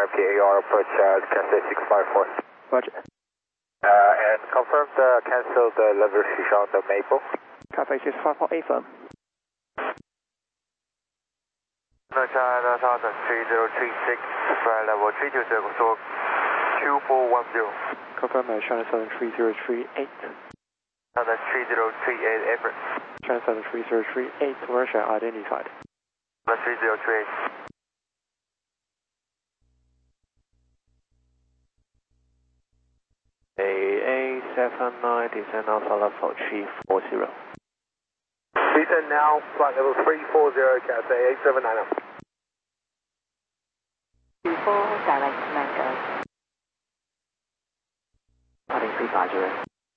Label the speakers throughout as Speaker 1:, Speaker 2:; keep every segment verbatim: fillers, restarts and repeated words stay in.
Speaker 1: P A R approach uh, Cathay six five four.
Speaker 2: Roger.
Speaker 1: Uh, and confirm the cancel the level switch on the Maple.
Speaker 2: Cathay six five four, A firm.
Speaker 1: China Southern three zero three six, flight level three two zero, so two four one zero.
Speaker 2: Confirm uh, China Southern three zero three eight.
Speaker 1: China three zero three eight, April.
Speaker 2: China Southern three zero three eight, version identified.
Speaker 1: China three zero three eight.
Speaker 2: A A seven nine, descend Alpha level three four zero.
Speaker 1: Descend now, flight level three four zero, Cathay eight seven nine.
Speaker 3: three four, direct Mango.
Speaker 2: Heading three five zero.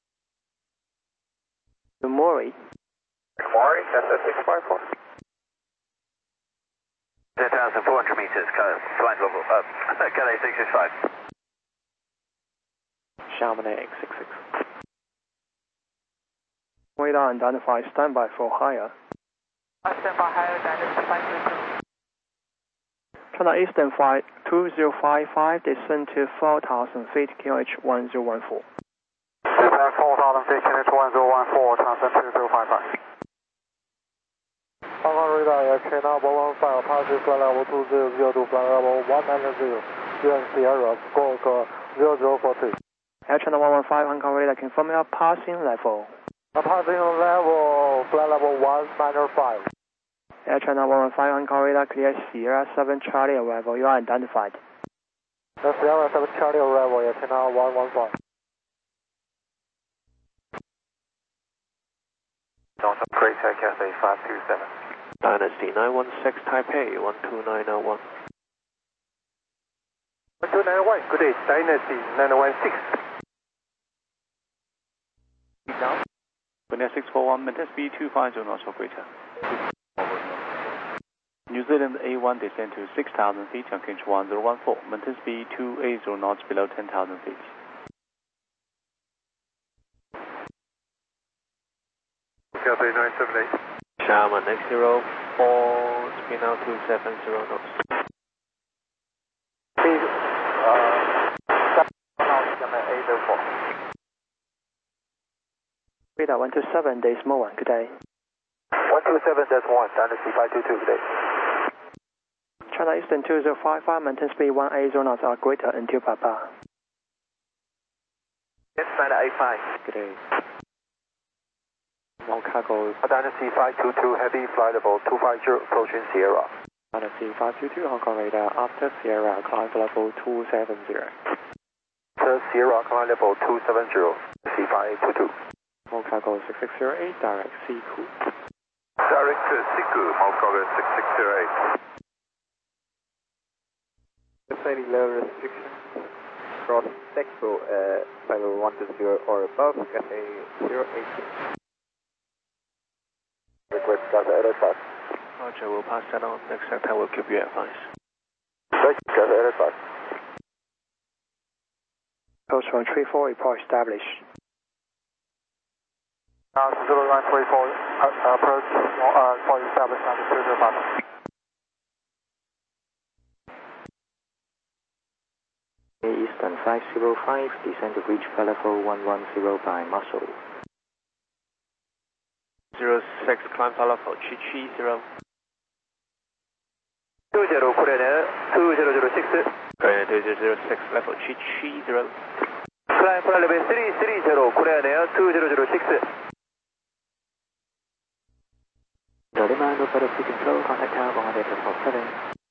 Speaker 2: Mori.
Speaker 1: Mori, Cathay six five four.
Speaker 4: ten thousand four hundred meters, flight level up, Cathay six six five.
Speaker 2: Chamonix X six six. Radar identified, standby for higher.
Speaker 3: Standby higher, direct five two two.
Speaker 2: China Eastern Flight two zero five five, descend to four thousand feet, Q H one zero one four.
Speaker 1: Descend four thousand feet, Q H one zero one four, transcend two zero five five. Hong Kong radar, China one one five, approach flight level two zero zero to flight level one nine zero, U N Sierra, squawk zero zero four two.
Speaker 2: Air China one one five, Hong Kong radar, confirm your passing level.
Speaker 1: Passing level, flight level one nine five.
Speaker 2: Air China one one five, Hong Kong radar, clear Sierra seven Charlie arrival, you are identified.
Speaker 1: The Sierra seven Charlie arrival, Air China one one five. North Crater, Cathay five two seven.
Speaker 2: Dynasty nine one six, Taipei one two nine zero one.
Speaker 1: one two nine one, good day, Dynasty nine one six.
Speaker 2: Now? Wind six four one, maintain speed two five zero knots, operator. New Zealand A one, descend to six thousand feet, on Q H one zero one four, maintain speed two eight zero knots below ten thousand feet.
Speaker 1: Cathay nine seven eight.
Speaker 2: Sharman X zero four, speed now two seven zero knots.
Speaker 1: Speed, uh, eight zero four.
Speaker 2: Radar one two seven, decimal one, good day.
Speaker 1: one two seven, decimal one, Dynasty five two two, good day.
Speaker 2: China Eastern two zero five five, maintain speed one eight zero knots or greater until Papa.
Speaker 1: Yes, China eight five.
Speaker 2: Good day. One cargo.
Speaker 1: Dynasty five two two, heavy flight level two five zero, approaching Sierra.
Speaker 2: Dynasty five two two, Hong Kong radar, after Sierra, climb level two seven zero.
Speaker 1: After Sierra, climb level two seven zero, C five two two.
Speaker 2: One cargo six six zero eight, direct Siku.
Speaker 4: Direct to Siku, Malkoga six six zero eight.
Speaker 1: Slightly low restriction. Cross Texel, uh, level one two zero or above, Cathay zero eight six. Request Cathay eight five.
Speaker 2: Roger, we'll pass that on. Next sector will keep you advised.
Speaker 1: Right, Cathay eight five.
Speaker 2: Coast one three four, report established.
Speaker 1: Now, zero nine three four, uh, approach, uh, for established number two zero five.
Speaker 2: Eastern five zero five, descend to reach level one one zero by muscle. zero six, climb level Chi Chi zero.
Speaker 1: two zero, Korean two zero zero six.
Speaker 2: Korean two zero zero six, level Chi Chi zero.
Speaker 1: Climb flight level three three zero, Korean Air two zero zero six.
Speaker 2: Lima, no further free control, contact tower one hundred four seven.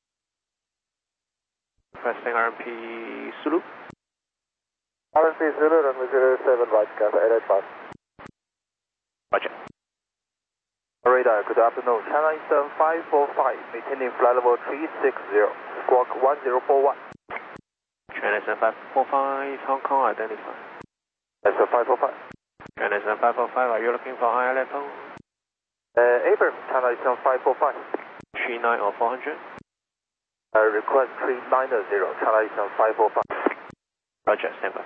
Speaker 2: Pressing R M P Zulu.
Speaker 1: R M P Zulu, runway zero seven, right, Cathay eight five.
Speaker 2: Roger.
Speaker 1: Radar, good afternoon. China Eastern five four five, maintaining flight level three six zero, squawk one zero four one.
Speaker 2: China Eastern five four five, Hong Kong identified.
Speaker 1: That's a five four five.
Speaker 2: China Eastern five four five, are you looking for higher level?
Speaker 1: Uh, Abram, China Eastern five four five.
Speaker 2: three nine or four hundred?
Speaker 1: Uh, request three nine zero, China Eastern five four five.
Speaker 2: Roger, standby.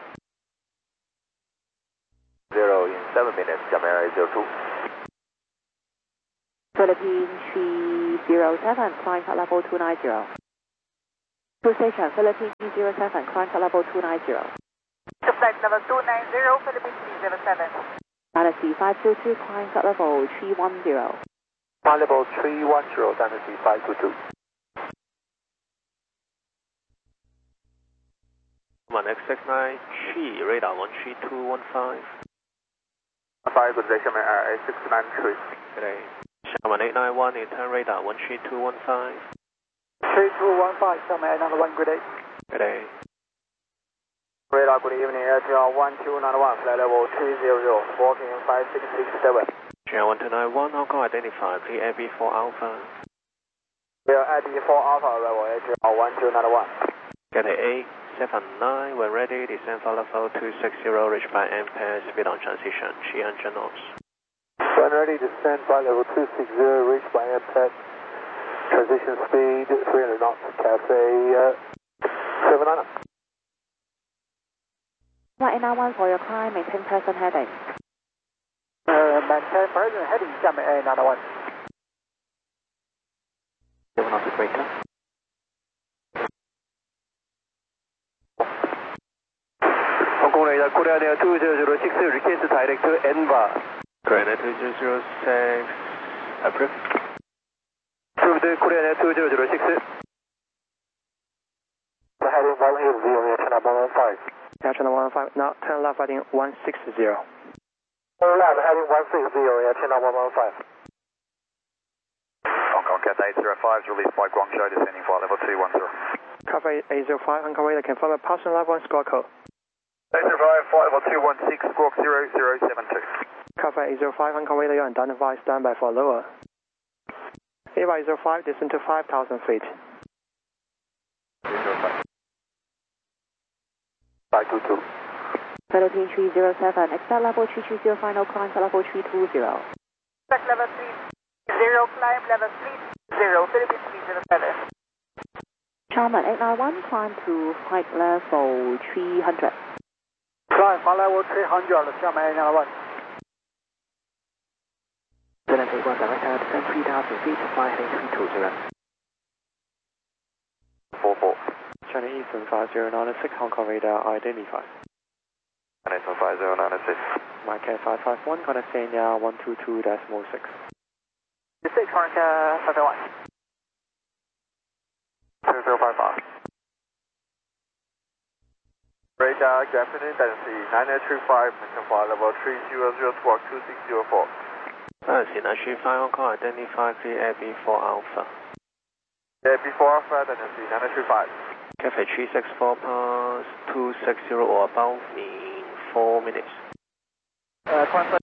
Speaker 1: Zero in seven minutes, Jamaica zero two.
Speaker 3: Philippine three zero seven, flying at level two nine zero. To station, Philippines three zero seven, climb to level two nine zero.
Speaker 5: To flight level two nine zero, Philippines three zero seven.
Speaker 3: Dynasty five two two, climb to level three one zero.
Speaker 1: Climb level three one zero, Dynasty five two two.
Speaker 6: one X six nine Chi, radar one three two one five.
Speaker 4: five, good day, Xiamen R A six nine three.
Speaker 6: Good day. Xiamen eight nine one, intern radar one three two one five.
Speaker 1: three two one five, Xiamen eight nine one, good day.
Speaker 6: Good day.
Speaker 4: Radar, good evening, Air G R one two nine one, flight level three zero zero, walking five six six seven.
Speaker 6: G R one two nine one, Hong Kong identified, P A B four Alpha.
Speaker 4: Air A B four Alpha, level Air G R one two nine one.
Speaker 6: Get a eight seven nine, when ready, descend for level two six zero, reach by M P A, speed on transition, three hundred knots.
Speaker 1: When ready, descend flight level two six zero, reach by M P A, transition speed three hundred knots, Cathay uh, seven nine.
Speaker 3: Flight eight nine one for your climb, maintain present heading.
Speaker 1: Uh, maintain present heading, Xiamen eight nine one.
Speaker 6: seven knots equator.
Speaker 1: Hong Kong radar, Korea Air two zero zero six, request direct to N V A.
Speaker 6: Korea two zero zero six, approved.
Speaker 1: Approved, Korea Air two zero zero six. Heading one eight zero, Air China one one five.
Speaker 2: Air China one one five, now turn left heading one six zero.
Speaker 1: Turn left heading one six zero, Air China one one five.
Speaker 4: Hong Kong Cathay eight zero five is released by Guangzhou, descending flight level two one zero.
Speaker 2: Cover eight zero five, Hong Kong radar, confirm a passing level and score code.
Speaker 4: eight zero five, flight level two one six, squawk zero zero seven two.
Speaker 2: Cover eight zero five, Hong Kong radar, you're identified, standby for lower. A Y eight zero five, descend to five thousand feet.
Speaker 1: five two two.
Speaker 3: Philippines three zero seven, expect level three three zero, final climb to level three two zero.
Speaker 5: Flight level three zero, climb level three zero, Philippines three zero seven.
Speaker 3: Xiamen eight nine one, climb to flight level three hundred.
Speaker 1: Climb flight level three hundred, Xiamen eight nine one.
Speaker 2: Then take one direct air, descend three thousand feet, fly heading three two zero.
Speaker 4: four four.
Speaker 2: China Eastern five zero nine six, Hong Kong radar, identified.
Speaker 4: China Eastern five zero nine six.
Speaker 2: Mike five five one, Connecting one two two decimal six.
Speaker 5: six, Hornka five one.
Speaker 4: two zero five five. Radar, good afternoon, Dynasty nine eight three five, maintain flight level three zero zero, squawk two six zero four.
Speaker 6: Dynasty nine three five, Hong Kong identified, P A B four Alpha.
Speaker 4: Yeah, before Alpha, Dynasty nine eight three five.
Speaker 6: Cathay three six four, pass two six zero or above in four minutes.
Speaker 4: Uh, climb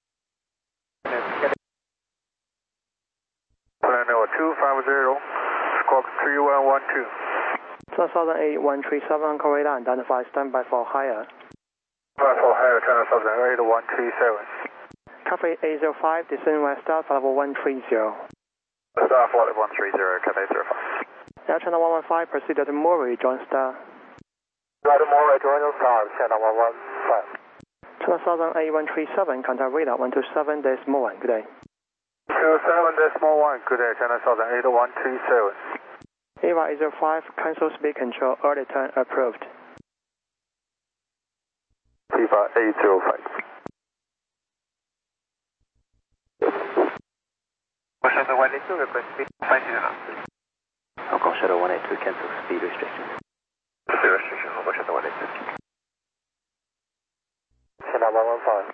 Speaker 4: Flight level two five zero, squawk three one one two.
Speaker 2: one thousand eight one three seven, Hong Kong radar, identified, standby for higher.
Speaker 4: Flight for higher, China Southern eight one three seven.
Speaker 2: Cover eight zero five, descend west start for level one three zero.
Speaker 4: Star flight level one three zero, Cathay zero five.
Speaker 2: Air China one one five, proceed to Murray, join star.
Speaker 1: Right more, join star, China one one five.
Speaker 2: China Southern eight one three seven, contact radar one two seven decimal one, good day.
Speaker 4: two seven decimal one, good day, China Southern eight one three seven.
Speaker 2: A Y eight zero five, cancel speed control, early turn approved.
Speaker 1: T five eight zero five.
Speaker 4: Shuttle one eight two, request speed five zero.
Speaker 6: Hong Kong Shuttle one eight two, cancel speed restriction.
Speaker 4: Speed restriction, Hong Kong Shuttle one eight two.
Speaker 1: China one one five.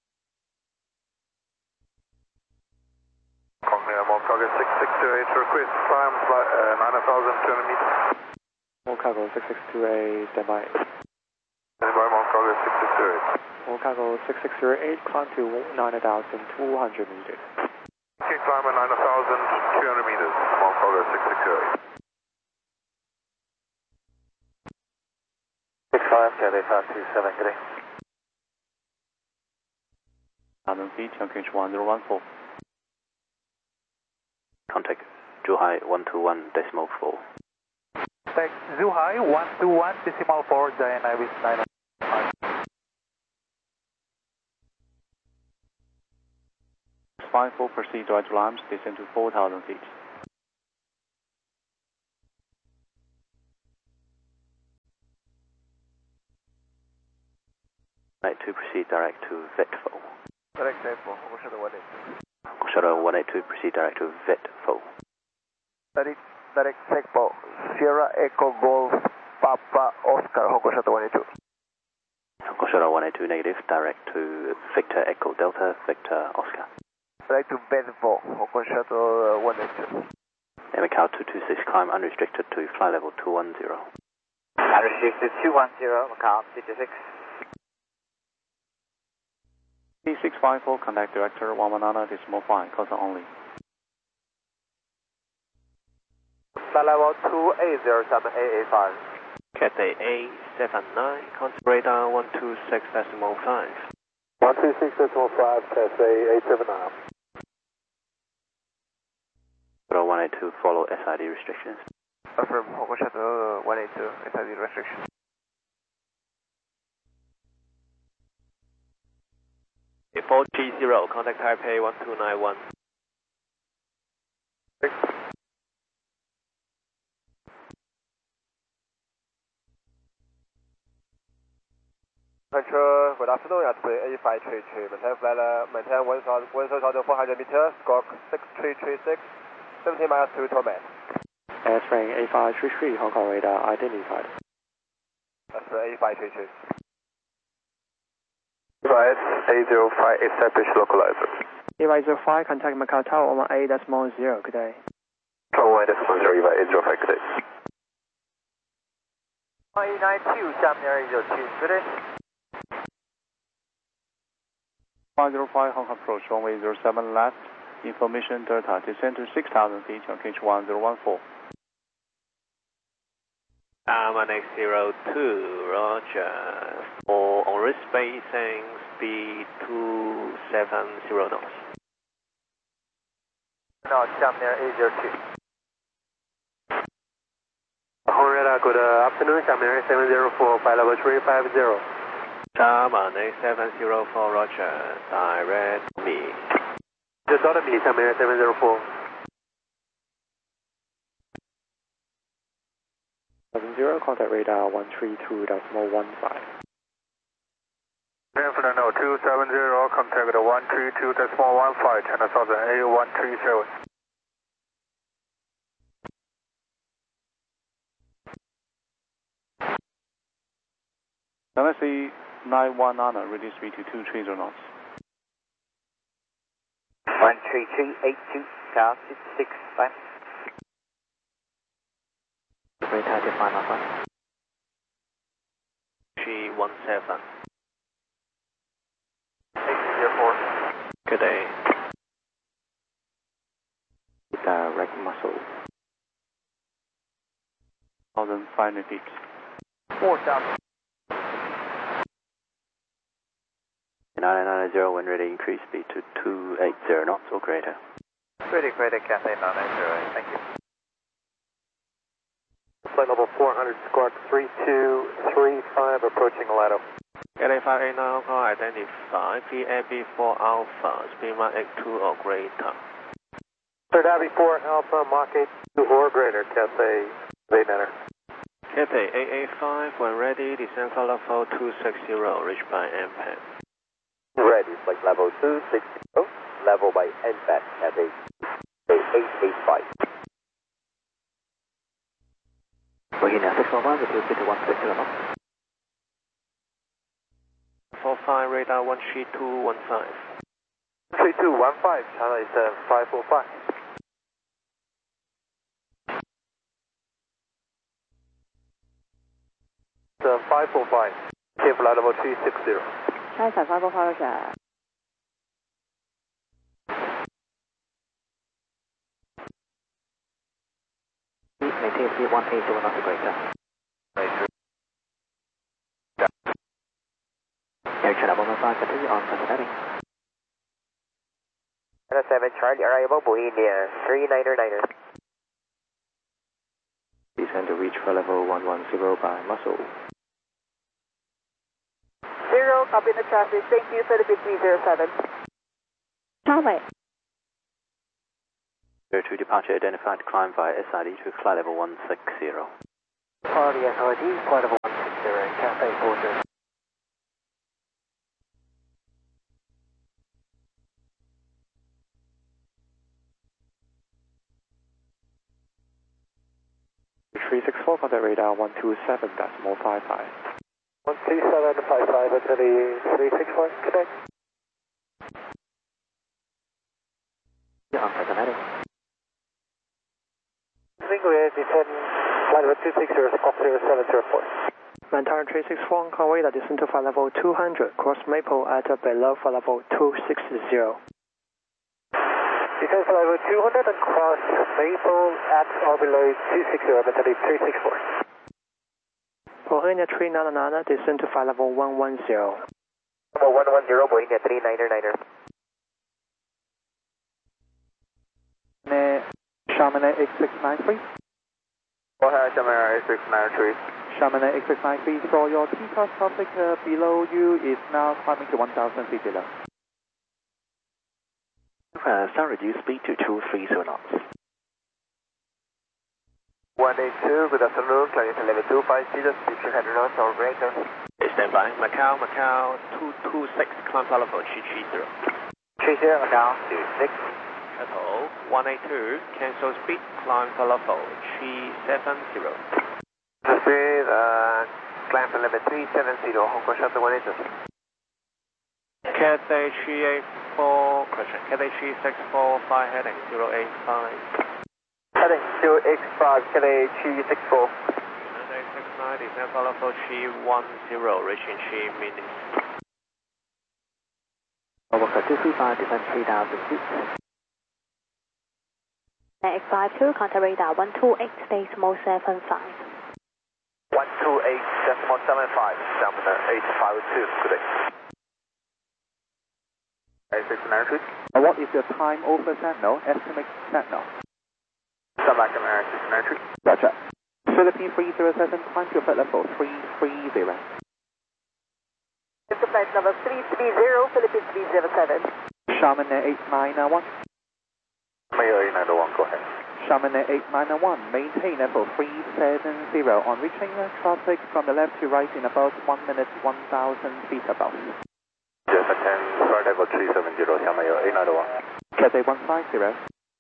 Speaker 4: Hong Kong Air Cargo six six two eight, request climb flight uh, nine thousand two hundred meters.
Speaker 2: All cargo six six two eight, standby.
Speaker 4: Standby, Hong Cargo six six two eight.
Speaker 2: All cargo six six zero eight, climb to nine thousand two hundred meters.
Speaker 4: Okay, climb at nine thousand two hundred meters, Hong Cargo six six two eight.
Speaker 1: six five, Cathay five two seven, good day.
Speaker 6: London feet, Youngkish one zero one four. Contact Zhuhai one two one decimal four.
Speaker 1: Contact Zhuhai one two one decimal four, Diana with nine five.
Speaker 6: five four, proceed right to Limes, descend to four thousand feet.
Speaker 7: one eight two, proceed direct to Vitful.
Speaker 4: Direct Vitful, Hong Kong Shuttle one eight two.
Speaker 7: Hong Kong Shuttle one eight two, proceed direct to Vitful.
Speaker 4: Direct, direct Vitful, Sierra Echo Golf Papa Oscar, Hong Kong Shuttle one eight two.
Speaker 7: Hong Kong Shuttle one eight two, negative, direct to Victor Echo Delta, Victor Oscar.
Speaker 4: Direct to Vitful, Hong Kong Shuttle one eight two.
Speaker 7: Macau two two six, climb unrestricted to flight level two one zero.
Speaker 4: Unrestricted two one zero, Macau two two six.
Speaker 8: P six five four, contact director one one nine, decimal five, console only.
Speaker 4: Flight level two eight zero seven A A five.
Speaker 6: Cathay eight seven nine, contact radar one two six decimal five.
Speaker 1: one two six decimal five, Cathay eight seven nine.
Speaker 7: Shuttle one eight two, follow S I D restrictions.
Speaker 4: Affirm, Hong Kong Shuttle one eight two, S I D restriction.
Speaker 6: four G zero, contact Taipei one two nine one.
Speaker 4: Control, good afternoon, at A five three three, maintain flight, uh, maintain one thousand four hundred meters, squawk six three three six, seventeen miles to Torment.
Speaker 2: Airframe A five three three, Hong Kong radar identified.
Speaker 4: That's A five three three.
Speaker 1: Device eight zero five, establish localizer.
Speaker 2: Device zero five, contact Macau Tower one eight decimal zero, good day.
Speaker 1: Tower one decimal zero, Device eight zero five, good day.
Speaker 4: one eight nine two, 下面二一九七 good day.
Speaker 8: five zero five, Hong Kong approach, runway zero seven left, information Delta, descend to six thousand feet on K H one zero one four.
Speaker 6: Um, one X zero two, roger. For on risk spacing, speed two seven zero knots.
Speaker 4: Now, 下面eight zero two.
Speaker 1: Hong radar, good afternoon, 下面seven zero four, flight level three five zero.
Speaker 6: Shaman eight seven zero four, roger. Direct me.
Speaker 1: Just order me, 下面seven zero four.
Speaker 2: seven zero, contact radar one three two decimal one five.
Speaker 1: Fernando two seven zero, contact one three two decimal one five, China Southern A one three seven.
Speaker 8: L S E nine one nine, reduce speed to two three zero knots.
Speaker 4: one three three eight two, car six six five.
Speaker 3: Radar define alpha.
Speaker 6: G one seven.
Speaker 4: eight zero four.
Speaker 6: Good day.
Speaker 2: Direct muscle.
Speaker 8: one thousand five hundred feet.
Speaker 4: four thousand.
Speaker 7: nine nine zero, when ready, increase speed to two eight zero knots or greater.
Speaker 4: Pretty great, Cathay nine nine zero, thank you.
Speaker 1: Flight level four hundred, squawk three two three five, approaching Lato.
Speaker 6: Cathay five eight nine, Hong Kong identify, P A B four Alpha, speed Mach eight two or greater.
Speaker 1: Third Abbey four Alpha, Mach eight two or greater, Cathay eight niner.
Speaker 6: Cathay eight eight five, when ready, descend flight level two six zero, reach by M P A D.
Speaker 4: Ready, flight level two six zero, level by N P A D, Cathay eight eight five.
Speaker 3: We're in six one one, reduce speed to one six zero knots.
Speaker 6: four five, radar one three two one five.
Speaker 1: three two one five, China is uh, five four five. Uh, five four five, clear flight level three six zero.
Speaker 3: China five four five, roger. Maintain speed one eight zero knots or greater. Air China one one five, continue on Central heading.
Speaker 4: China seven Charlie, arrival Bohemia, three niner niner.
Speaker 2: Descend to reach for level one one zero by muscle.
Speaker 5: Zero, copy the traffic. Thank you for the three zero seven.
Speaker 3: Tower.
Speaker 7: zero two departure identified, climb via S I D to flight level one six zero.
Speaker 4: Quality S I D, flight level one six zero, Cathay four zero.
Speaker 8: contact radar one two seven decimal five five.
Speaker 1: one two seven five five, Italy three six four, connect.
Speaker 7: Yeah, automatic.
Speaker 1: Single descend, flight level two six zero, squawk zero seven zero four.
Speaker 2: Maintain three six four, on radar, descend to flight level two hundred, cross Maple at below flight level two six zero.
Speaker 1: Descend flight level two hundred and cross Maple at or below two six zero, Italy three six four.
Speaker 2: Bohemia three nine nine, descend to flight level one one zero.
Speaker 1: Level one one zero, Bohemia three nine nine.
Speaker 8: Chamonix X six nine three.
Speaker 4: Go ahead, Chamonix X six nine three.
Speaker 8: Chamonix X six nine three, for your T-class traffic uh, below you is now climbing to one thousand feet below.
Speaker 7: Uh, sound reduce speed to two three zero knots.
Speaker 4: one eight two, good afternoon, climbing to level two five zero, speed three hundred knots, or greater.
Speaker 6: Stand by. Macau, Macau, two two six, climb flight level three three zero.
Speaker 4: three zero, Macau, two six.
Speaker 6: Shuttle, one eight two, cancel speed, climb flight level three seven zero.
Speaker 4: Speed, uh, climb to level three seven zero, Hong Kong Shuttle one eight two.
Speaker 6: Cathay three eight four, correction, Cathay three six four, fly heading zero eight five.
Speaker 4: Heading zero eight five, Cathay three six four.
Speaker 6: Cathay six nine, descend flight level three one zero, reaching three minutes.
Speaker 7: Overcut two three five, descend three thousand feet.
Speaker 3: X five two, contact radar one two eight decimal seven five.
Speaker 4: one two eight decimal seven five, Chamonix eight five two, good day. X six nine three.
Speaker 8: Uh, what is your time over Sentinel? Estimate Sentinel.
Speaker 4: Stand by, Chamonix X six nine three.
Speaker 8: Roger. Philippine three zero seven, climb to flight level three three zero.
Speaker 5: To flight level three three zero, Philippine three zero seven.
Speaker 8: Chamonix eight nine one.
Speaker 4: Mayo eight nine one, go ahead.
Speaker 8: Chamonix eight nine one, maintain level three seven zero on reaching the traffic from the left to right in about one minute, one thousand feet above.
Speaker 4: Yes, attend flight level three seven zero, Mayo eight nine one.
Speaker 8: Cathay one five zero.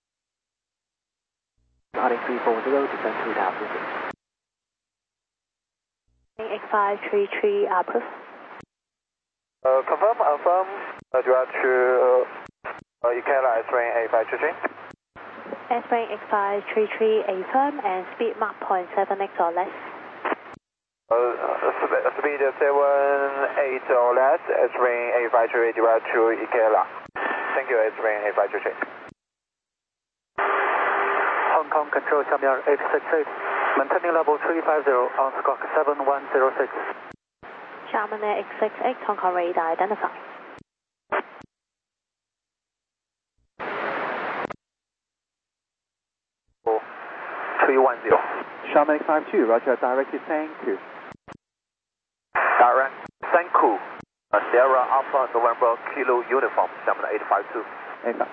Speaker 7: Heading three four zero, descend two thousand feet.
Speaker 3: X five three three, approve.
Speaker 4: Uh, confirm, confirm, uh, direct to uh, Ikela S-Ring eight five three three.
Speaker 3: S-Ring X five three three, affirm, and speed Mach zero point seven x or less.
Speaker 4: Uh, speed seven eight or less, S-Ring eight five three three, direct to Ikela. Thank you, S-Ring eight five three three.
Speaker 1: Hong Kong Control, Xiaomi eight six eight, maintaining level three five zero on squawk seven one zero six.
Speaker 3: Chamonix X six eight, Hong Kong radar identified.
Speaker 4: three one zero.
Speaker 8: Chamonix five two, roger, directed thank you.
Speaker 4: Direct, thank you. Uh, Sierra Alpha November Kilo Uniform, Chamonix eight five two.
Speaker 8: Okay.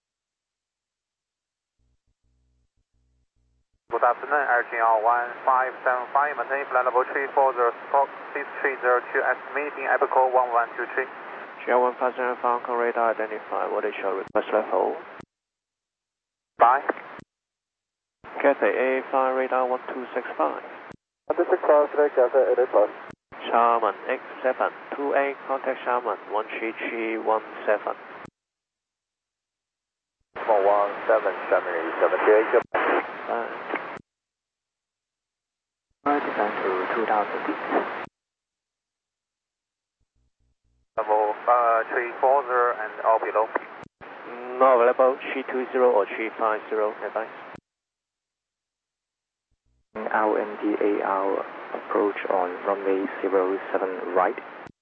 Speaker 4: Good afternoon, Air G R one five seven five, maintaining flight level three four zero, squawk six three zero two, estimating Apical one one two three.
Speaker 6: G R one five seven, Hong Kong radar identified, what is your request level?
Speaker 4: Bye.
Speaker 6: Cathay A five, radar one two six five.
Speaker 1: one two six five, connect Cathay eight eight five.
Speaker 6: Charman X seven, two eight, contact Charman one three three one seven.
Speaker 4: one one seven, Chamonix seven three eight.
Speaker 6: Uh,
Speaker 7: Descend to two thousand feet.
Speaker 4: Level uh, three four zero and all below.
Speaker 6: not available, three two zero or three five zero, advice.
Speaker 7: Our M D A R approach on runway zero seven right.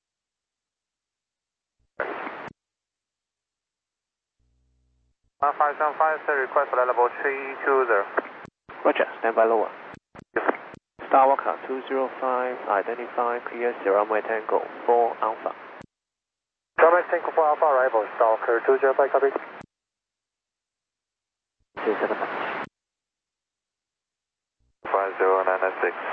Speaker 4: one five seven five, request for level three two zero.
Speaker 6: Roger, stand by lower. Starwalker two zero five, identify, clear Sierra Mike Tango four Alpha.
Speaker 1: Sierra Mike Tango four Alpha arrival, Starwalker two zero five, copy.
Speaker 7: two seven
Speaker 4: five zero nine nine six.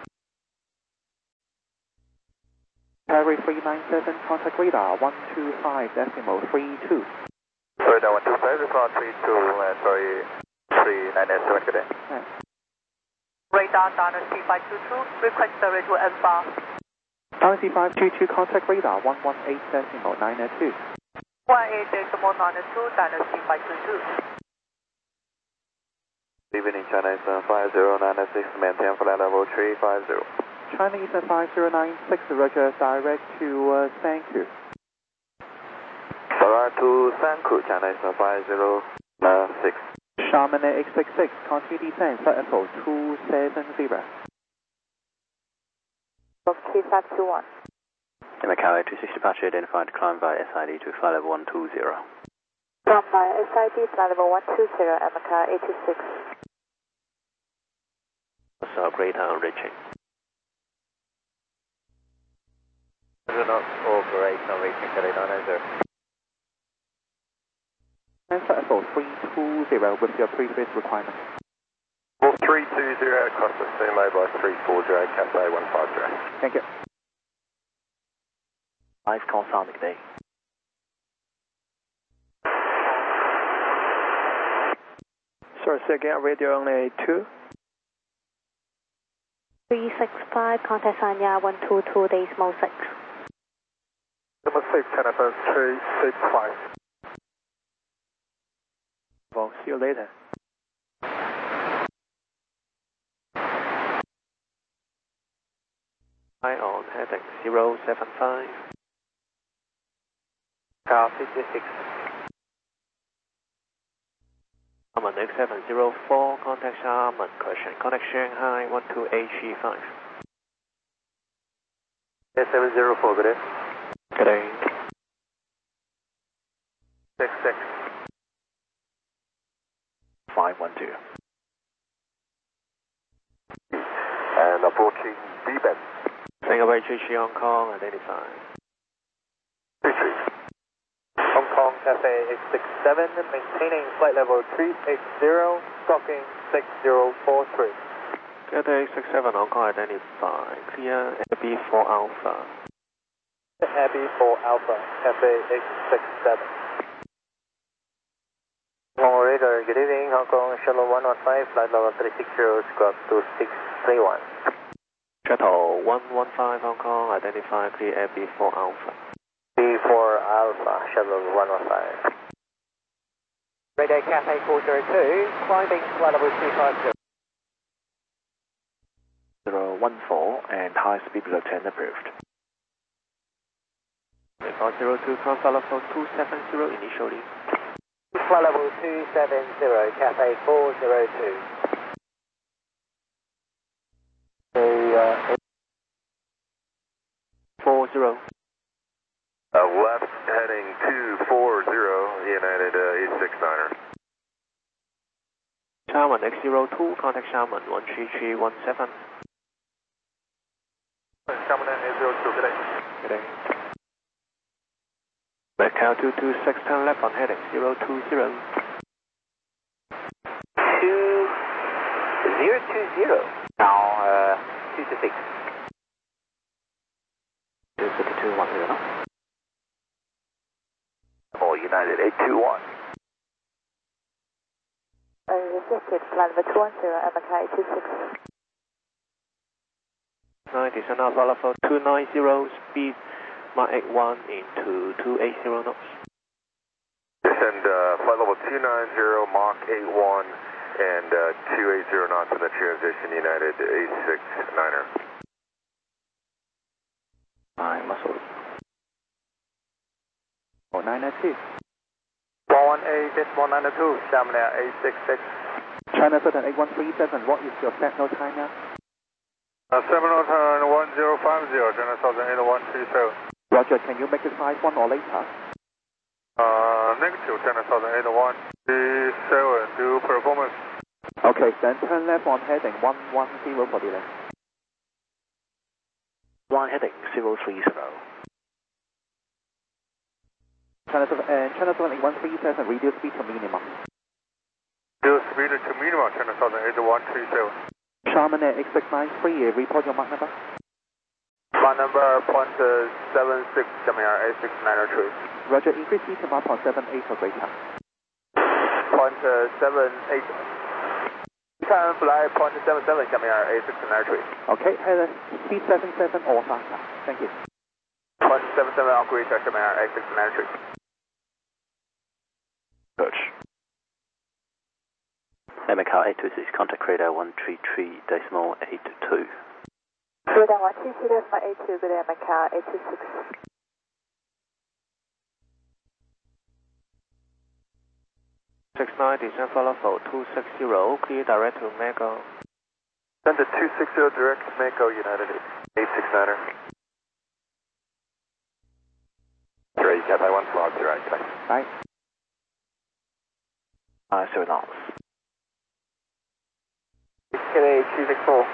Speaker 8: Harry three nine seven, contact radar one two five decimal three two.
Speaker 4: Radar one two five, report three two, uh, sorry, three nine seven, good day.
Speaker 8: Yeah.
Speaker 5: Radar Dynasty five two two, request survey to Alpha.
Speaker 8: Dynasty five two two, contact radar one one eight decimal nine two.
Speaker 5: one eight decimal nine two, Dynasty five two two.
Speaker 9: Evening China Eastern five zero nine six, maintain flight level three five zero.
Speaker 8: China Eastern five zero nine six, Roger, direct to uh, Sanku.
Speaker 9: Direct to Sanku, China Eastern five zero nine six.
Speaker 8: Charman X six six, continue descent, flight level two seven zero.
Speaker 3: two five two one.
Speaker 7: Macau eight two six departure identified to climb via S I D to flight level one two zero.
Speaker 3: From via S I D, flight level one two zero, Macau eight two six.
Speaker 6: So Greyhound reaching.
Speaker 4: one hundred knots over Greyhound reaching, Delhi nine zero.
Speaker 8: And flight level three two zero with your previous requirement.
Speaker 4: Wolf three two zero, Costa Sumo by three four zero, Cathay one five zero.
Speaker 8: Thank you.
Speaker 7: Five call Sonic Day.
Speaker 2: Sorry, say again, radio only two.
Speaker 3: three six five, contact Sanya one two two, decimal six.
Speaker 1: Number six, telephone three six five.
Speaker 2: Well, see you later.
Speaker 6: High on heading zero seven five.
Speaker 4: Car fifty-six.
Speaker 6: Sharman X seven zero four, contact Sharman, correction, contact Shanghai one two eight G five.
Speaker 4: X seven zero four, good day.
Speaker 6: Good day.
Speaker 4: six six.
Speaker 6: five one two.
Speaker 4: And approaching B-bend.
Speaker 6: Singapore H H Hong Kong, identified.
Speaker 4: three three. Hong Kong Cathay eight six seven, maintaining flight level three eight zero, stalking six zero four three.
Speaker 6: Cathay eight six seven, Hong Kong, identified. Clear Abbey four Alpha.
Speaker 4: Abbey four Alpha, Cathay eight six seven. Hong Radar, good evening, Hong Kong Shuttle one one five, flight level three six zero, squawk two six three one.
Speaker 6: Shuttle one one five, Hong Kong, identified. Clear Abbey four Alpha.
Speaker 4: B four Alpha, Shuttle one one five. Radar Cathay four zero two, climbing flight level two five zero.
Speaker 7: zero one four and high speed below ten approved.
Speaker 6: four zero two, flight level two seven zero initially.
Speaker 4: Flight level two seven zero, Cathay four zero two.
Speaker 6: Uh, four zero.
Speaker 9: Uh, left heading two four zero, United uh, eight six niner.
Speaker 6: Sharman X zero two, contact Sharman one three three one seven.
Speaker 4: Sharman X zero two, good day.
Speaker 6: Good day. Macau two two six, turn left on heading zero two zero.
Speaker 4: two zero two zero. Now, uh, two to six.
Speaker 7: two six two one zero.
Speaker 9: Oh, United eight two one.
Speaker 3: Uh, rejected, flight level two one zero, Macau eight two six.
Speaker 6: nine, descend out, flight level two nine zero, speed Mach eight one into two eight zero knots.
Speaker 9: Descend uh, flight level two nine zero, Mach eight one, and uh, two eight zero knots in the transition, United eight six niner.
Speaker 7: Nine muscle.
Speaker 8: Oh, nine two.
Speaker 4: one one eight decimal nine two, Sharman eight six six.
Speaker 8: China Southern eight one three seven, what is your set no time now?
Speaker 4: Uh, seminal turn one zero five zero, China Southern eight one three seven.
Speaker 8: Roger, can you make it five one or later?
Speaker 4: Uh, negative, China Southern eight one three seven, do performance.
Speaker 8: Okay, then turn left on heading one one zero for delay.
Speaker 7: Line heading zero three zero.
Speaker 8: China Southern, uh, China Southern eight one three seven, reduce speed to minimum.
Speaker 4: Reduce speed to minimum, China Southern eight one three seven.
Speaker 8: Sharman X six nine three, report your Mach number.
Speaker 4: My number point seven six, Sharman eight six nine three.
Speaker 8: Roger, increase speed to Mach point seven eight for greater.
Speaker 4: Point seven eight. time, fly point seven seven, coming out A six nine three.
Speaker 8: Okay, headed speed seven seven or faster. Thank you.
Speaker 4: Point seven seven on grid, coming out A six nine three.
Speaker 6: Approach.
Speaker 7: Air Macau eight two six, contact radar one three three decimal eight two.
Speaker 3: Radar one three three decimal eight two, good Air Macau eight two six.
Speaker 6: six nine, descend follow for two six zero, clear direct to Mako.
Speaker 9: Send to two six zero direct to Mako, United eight six niner. Three, Cathay one five zero eight, bye.
Speaker 8: Bye.
Speaker 6: Five zero knots.
Speaker 4: K A two six four.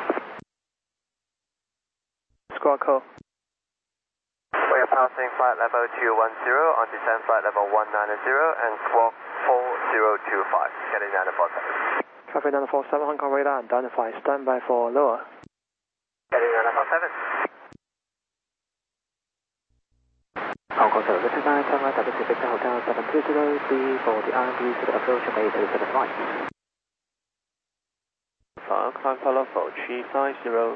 Speaker 2: Squawk code.
Speaker 4: We are passing flight level two one zero on descent flight level one nine zero and squawk four zero two five, getting nine four seven.
Speaker 2: Traffic nine four seven, Hong Kong radar, identify, standby for lower.
Speaker 4: Getting nine four seven.
Speaker 8: Hong Kong seven two nine, turn right at Pacific Hotel seven two zero, three for the R and B to the approach of eight seven right.
Speaker 6: Far, climb follow for three five zero.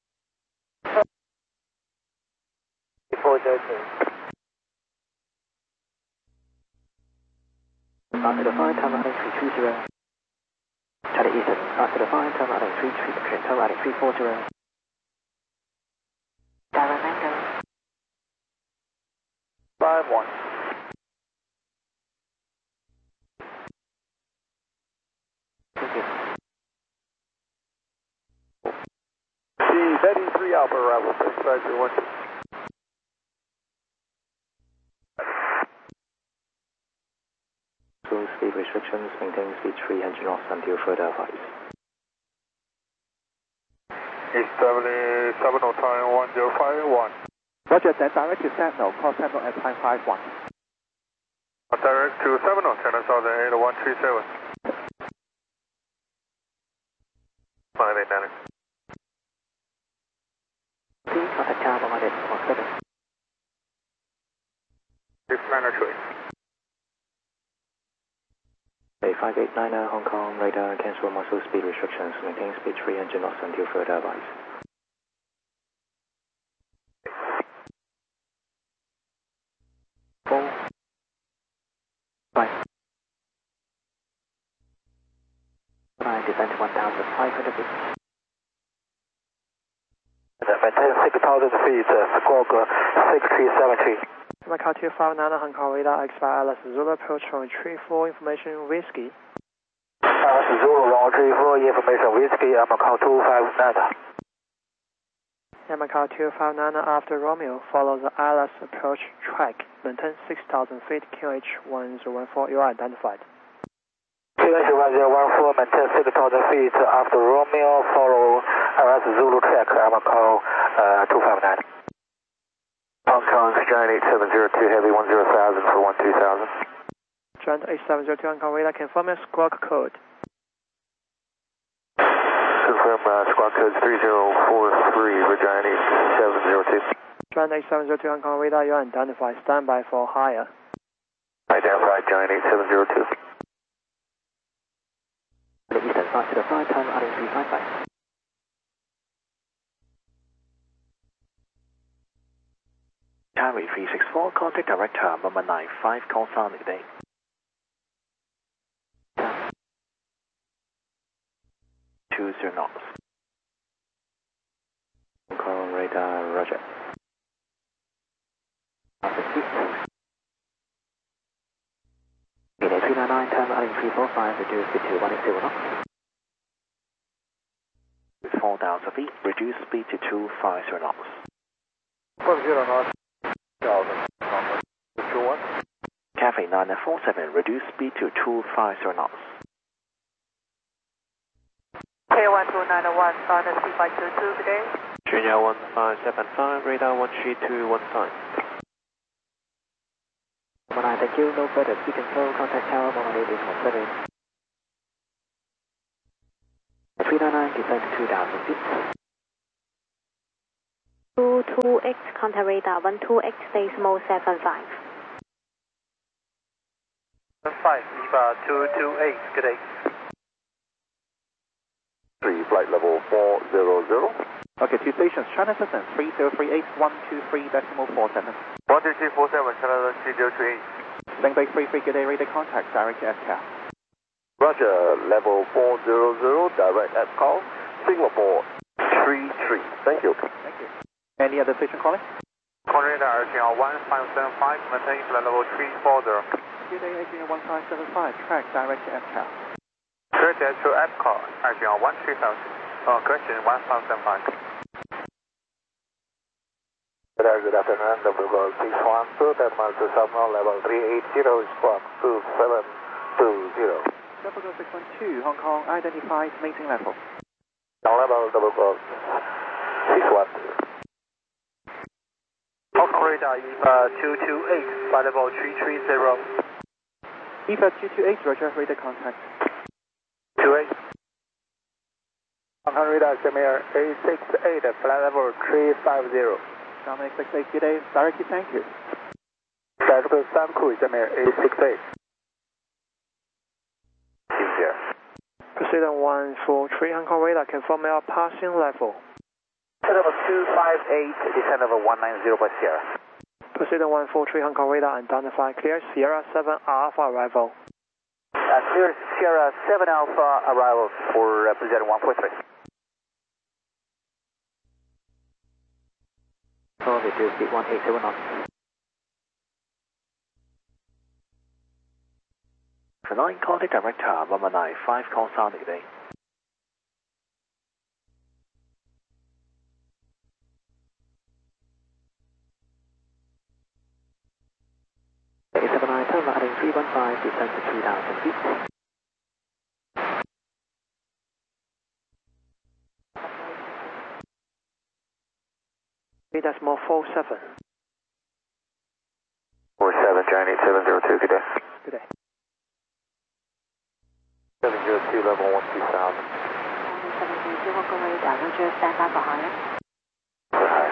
Speaker 4: four zero two.
Speaker 8: After the fine, turn right three three zero. Charlie Eastern, after the fine, turn right three three, turn right three four zero.
Speaker 3: Tower Mango.
Speaker 4: Five one.
Speaker 8: Thank you.
Speaker 4: C thirty-three Alpha arrival, six five zero one.
Speaker 8: So speed restrictions, maintain speed three hundred knots until further advice.
Speaker 9: East seventy-seven, on time one zero five one.
Speaker 8: Roger, then direct to Sentinel, cross Sentinel at time five one.
Speaker 9: Direct to seven on ten thousand eight one three seven. five eight nine.
Speaker 8: Please contact Tower one eight one seven.
Speaker 9: six nine three.
Speaker 8: A five eight niner, Hong Kong radar, cancel muscle speed restrictions, maintain speed three hundred knots until further advice. Four. Five. Nine, descent to one thousand five hundred feet.
Speaker 1: Maintain six thousand feet, squawk six three seven three.
Speaker 2: Macau two five nine, Hong Kong radar, X five Alice Zulu, approach from three four, information whiskey.
Speaker 1: Alice Zulu, long three four, information whiskey, Macau two five nine.
Speaker 2: And Macau two five nine, after Romeo, follow the Alice approach track, maintain six thousand feet, Q H one zero one four, you are identified.
Speaker 1: Q H one zero one four, maintain six thousand feet, after Romeo, follow Alice Zulu track, Macau uh, two five nine. Hong Kong, Giant eight seven zero two, heavy one zero thousand for one two thousand.
Speaker 2: Giant eight seven zero two, Hong Kong radar, confirm your squawk code.
Speaker 9: Confirm uh, squawk code three zero four three for Giant eight seven zero two.
Speaker 2: Giant eight seven zero two, Hong Kong radar, you are identified, standby for higher.
Speaker 9: Identified Giant eight seven zero two.
Speaker 8: The eastern side to the side, time adding three five five. Carry three six four, contact director, number nine five, call sound today. Two zero knots. Hong Kong radar, roger. After speed. In a three nine nine, time adding three four five, reduce speed to one eight zero knots. With four thousand feet, reduce speed to two five zero knots.
Speaker 9: one zero knots.
Speaker 8: Cafe nine four seven, reduce speed to two five zero knots.
Speaker 5: K one two nine one, on the C five two two today.
Speaker 6: Junior one five seven five, radar one three two one five.
Speaker 8: one nine, thank you, no further speed control, contact tower one eight one seven. three nine nine, descend to two thousand feet.
Speaker 3: two two X, contact radar one two X decimal seven five.
Speaker 4: five, Eva two two eight, good day.
Speaker 9: flight level four hundred.
Speaker 8: Okay, two stations, China Cessna three zero three eight, one two three decimal four seven.
Speaker 4: one two three four seven, China three zero three eight.
Speaker 8: Singapore three three, good day, radar contact, direct to S C A L.
Speaker 9: Roger, level four hundred, direct at call, Singapore three three. Thank you.
Speaker 8: Thank you. Any other station calling?
Speaker 4: Corner radar, Agent one five seven five, maintain flight level three four zero.
Speaker 8: Good day, Agent one five seven five, track direct to S C A L.
Speaker 4: Correct to app call, Agent one three thousand. Oh, correction, one five seven five.
Speaker 1: Good afternoon, double goal six one two, Thermal to Subno, level three eight zero, squawk two seven two zero.
Speaker 8: Double goal six one two, Hong Kong, identified, mating level.
Speaker 1: Level double goal six one two.
Speaker 4: Hong Kong radar, E V A two two eight, flight level three three zero.
Speaker 8: E V A two two eight, roger, radar contact.
Speaker 4: two eight.
Speaker 1: Hong Kong radar, Samir eight six eight, flight level three five zero.
Speaker 8: Dominic six eight, good day, direct to thank you.
Speaker 1: Direct to Sam Crew, Samir eight six eight. Here.
Speaker 2: President one four three, Hong Kong radar, confirm your passing level.
Speaker 1: Level two five eight, descent level one nine zero by Sierra.
Speaker 2: President one four three, Hong Kong radar, identify clear Sierra seven Alpha arrival.
Speaker 1: Uh, clear Sierra seven Alpha arrival for uh, President one four three.
Speaker 3: Over to speed one eight seven knots.
Speaker 7: nine, contact director, one one nine five, call sound today.
Speaker 3: eight seven nine, turn right heading three one five, descend to three thousand feet.
Speaker 2: Decimal four seven.
Speaker 1: four seven, Giant eight seven zero two, good day.
Speaker 2: Good day.
Speaker 1: seven zero two, level one two thousand.
Speaker 3: seven zero two, Hong Kong radar, roger, stand by for higher.
Speaker 1: For higher.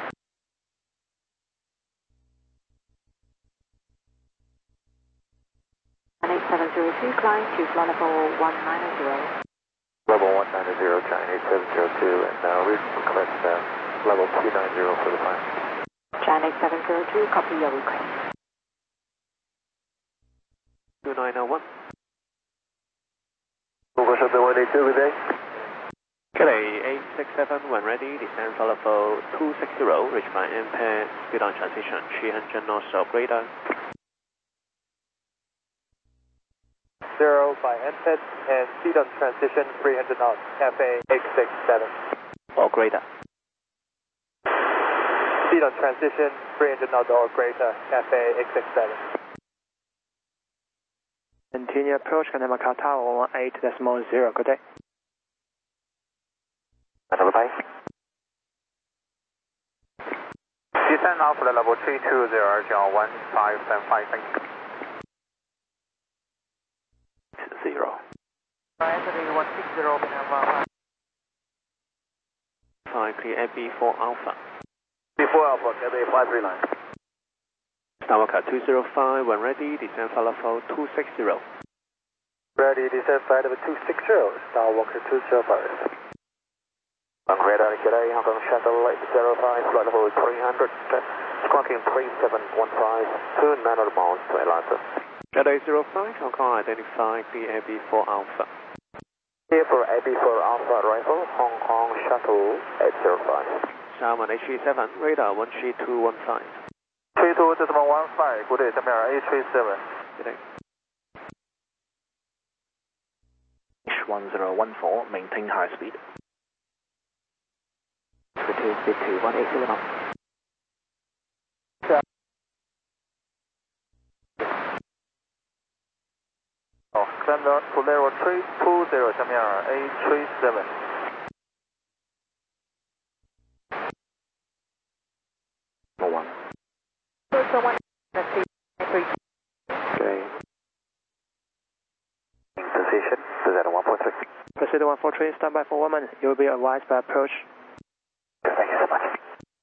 Speaker 3: eight seven zero two, climb to flight level one nine zero.
Speaker 1: Level one nine zero, Giant eight seven zero two, and uh, we recommend uh, level two nine zero for the climb.
Speaker 3: Giant eight seven zero two, copy your request.
Speaker 6: two nine zero one.
Speaker 1: Google Shuttle one eight two, good day.
Speaker 6: Good day, eight six seven, when ready, descend flight level two six zero, reach by impaired, speed on transition, three hundred knots of radar.
Speaker 4: Zero by impaired and speed on transition three hundred knots, F A eight six seven.
Speaker 6: Or greater.
Speaker 4: Speed on transition three hundred knots or greater, F A eight six seven.
Speaker 2: Continue approach, Kanamaka Tower one eight decimal zero, good day.
Speaker 1: Another bye.
Speaker 4: Descend now for the level three two zero, John one five seven five, thank you.
Speaker 7: Zero.
Speaker 4: Anthony one six zero,
Speaker 6: Fly clear A B four Alpha.
Speaker 1: B four Alpha, K B five three nine.
Speaker 6: Skywalker two zero five, when ready, descend flight level two six zero.
Speaker 1: Ready, descend flight level two six zero, Skywalker two zero five. On radar, today, Hong Kong Shuttle eight zero five, flight level three hundred, squawking three seven one five, two nine hundred miles to Atlanta.
Speaker 6: Jet eight zero five, Hong Kong identify clear A B four Alpha.
Speaker 1: Here for A B four Alpha arrival, Hong Kong Shuttle eight zero five.
Speaker 6: Salmon H three seven, radar one three two one five.
Speaker 1: three two decimal one five, good day, Samir eight three seven.
Speaker 6: Good day.
Speaker 7: one zero one four, maintain high speed.
Speaker 3: Speed two, speed two, one eight zero knots.
Speaker 1: Oh, climb down to level three two zero, Samir eight three seven.
Speaker 7: One.
Speaker 1: Okay. In position, President one four three.
Speaker 2: President one four three, stand by for one minute. You will be advised by approach.
Speaker 1: Thank you so much.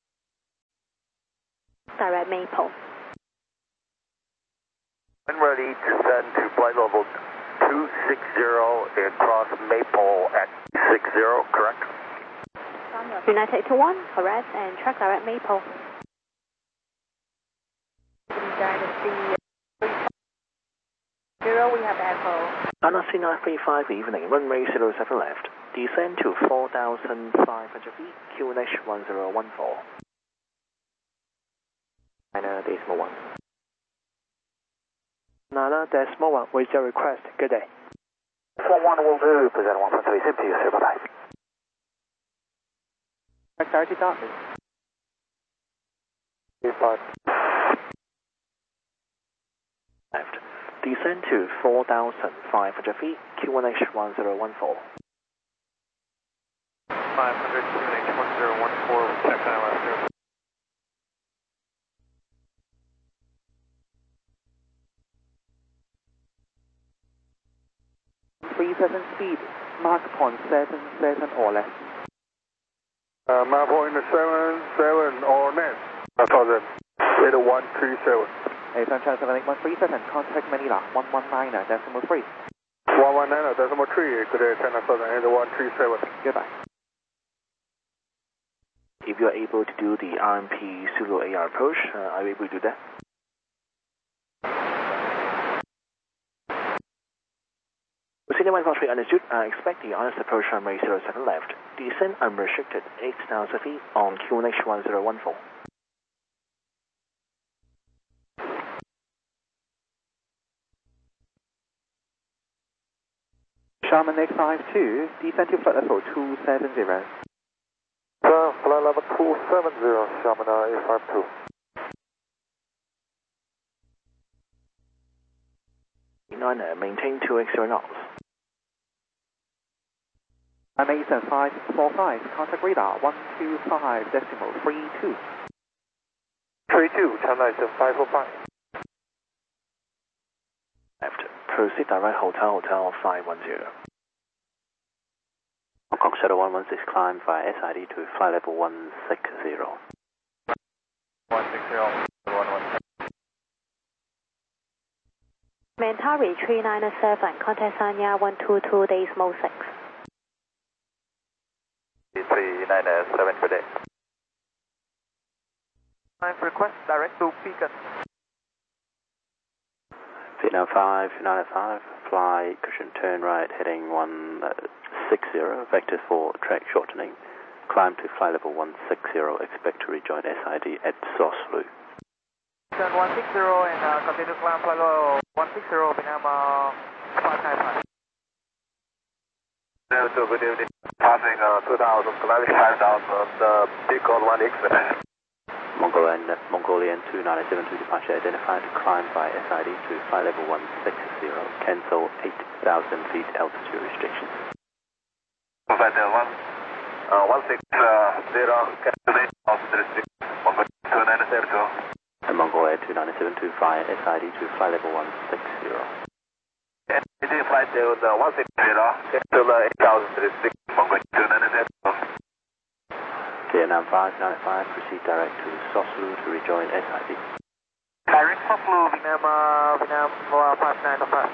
Speaker 3: Direct Maple.
Speaker 1: When ready, descend to flight level
Speaker 9: two six zero and cross Maple at six zero, correct?
Speaker 3: United to one, correct, and track direct Maple.
Speaker 5: Dynasty zero, we have Echo.
Speaker 7: Dynasty nine three five evening, runway zero seven left. Descend to four thousand five hundred feet, Q N H one zero one four. Niner decimal one.
Speaker 2: Nana decimal one, with your request. Good day.
Speaker 1: four one will do, present one point three, same to you, sir, bye-bye.
Speaker 8: thirty Dartmouth.
Speaker 7: Left. Descend to four thousand five hundred feet, Q N H one zero one four.
Speaker 4: five hundred, Q N H one zero one four, check I L S zero.
Speaker 8: three seven speed, Mark point seven seven or less.
Speaker 9: Uh, Mark point seven seven or less. That's all then. eight one three seven.
Speaker 8: Asian Channel seven eight one three seven, contact Manila, one one nine decimal three.
Speaker 9: one one nine decimal three, good day, China Southern, eight one three seven.
Speaker 8: Goodbye.
Speaker 7: If you are able to do the R M P Zulu A R approach, uh, are you able to do that? Senior one three understood. Uh, expect the honest approach runway zero seven left. Descend unrestricted eight thousand feet on Q N H one zero one four.
Speaker 8: Sharman X five two, descend to flight level two seven zero.
Speaker 9: Sir, flight level two seven zero, Sharman A five two.
Speaker 7: Niner, maintain two X zero knots.
Speaker 8: Mason five four five, contact radar one two five decimal three two.
Speaker 9: three two, China five four five.
Speaker 7: Left. Proceed direct hotel hotel five one zero. Hong Kong Shadow one one six climb via S I D to flight level one six zero.
Speaker 4: one six zero, one one six.
Speaker 3: Mentari three nine seven, contact Sanya one two two decimal six.
Speaker 1: three nine seven, good day.
Speaker 4: Time request direct to Beacon.
Speaker 7: Vietnam five, nine five, fly cushion turn right heading one six zero, vector for track shortening. Climb to flight level one six zero, expect to rejoin S I D at Sauce Loop.
Speaker 4: Turn one six zero and uh, continue climb flight level one six zero, Vietnam uh, five nine five.
Speaker 9: Good evening. Passing uh, two thousand, climbing five thousand, uh, Beacon one X.
Speaker 7: Mongolian, Mongolian two nine seven two departure identified to climb by S I D to flight level one six zero, cancel eight thousand feet altitude restrictions.
Speaker 9: Flight level one, uh, one six zero, cancel eight thousand restrictions, Mongolian two nine seven two.
Speaker 7: And Mongolian two nine seven two via S I D to flight level one six zero.
Speaker 9: And it is flight level uh, one six zero, cancel uh, eight thousand restrictions, Mongolian two nine seven two.
Speaker 7: Vietnam five nine five, proceed direct to Soslu to rejoin S I D.
Speaker 4: Direct Soslu, Vietnam, uh, Vietnam uh, five nine five.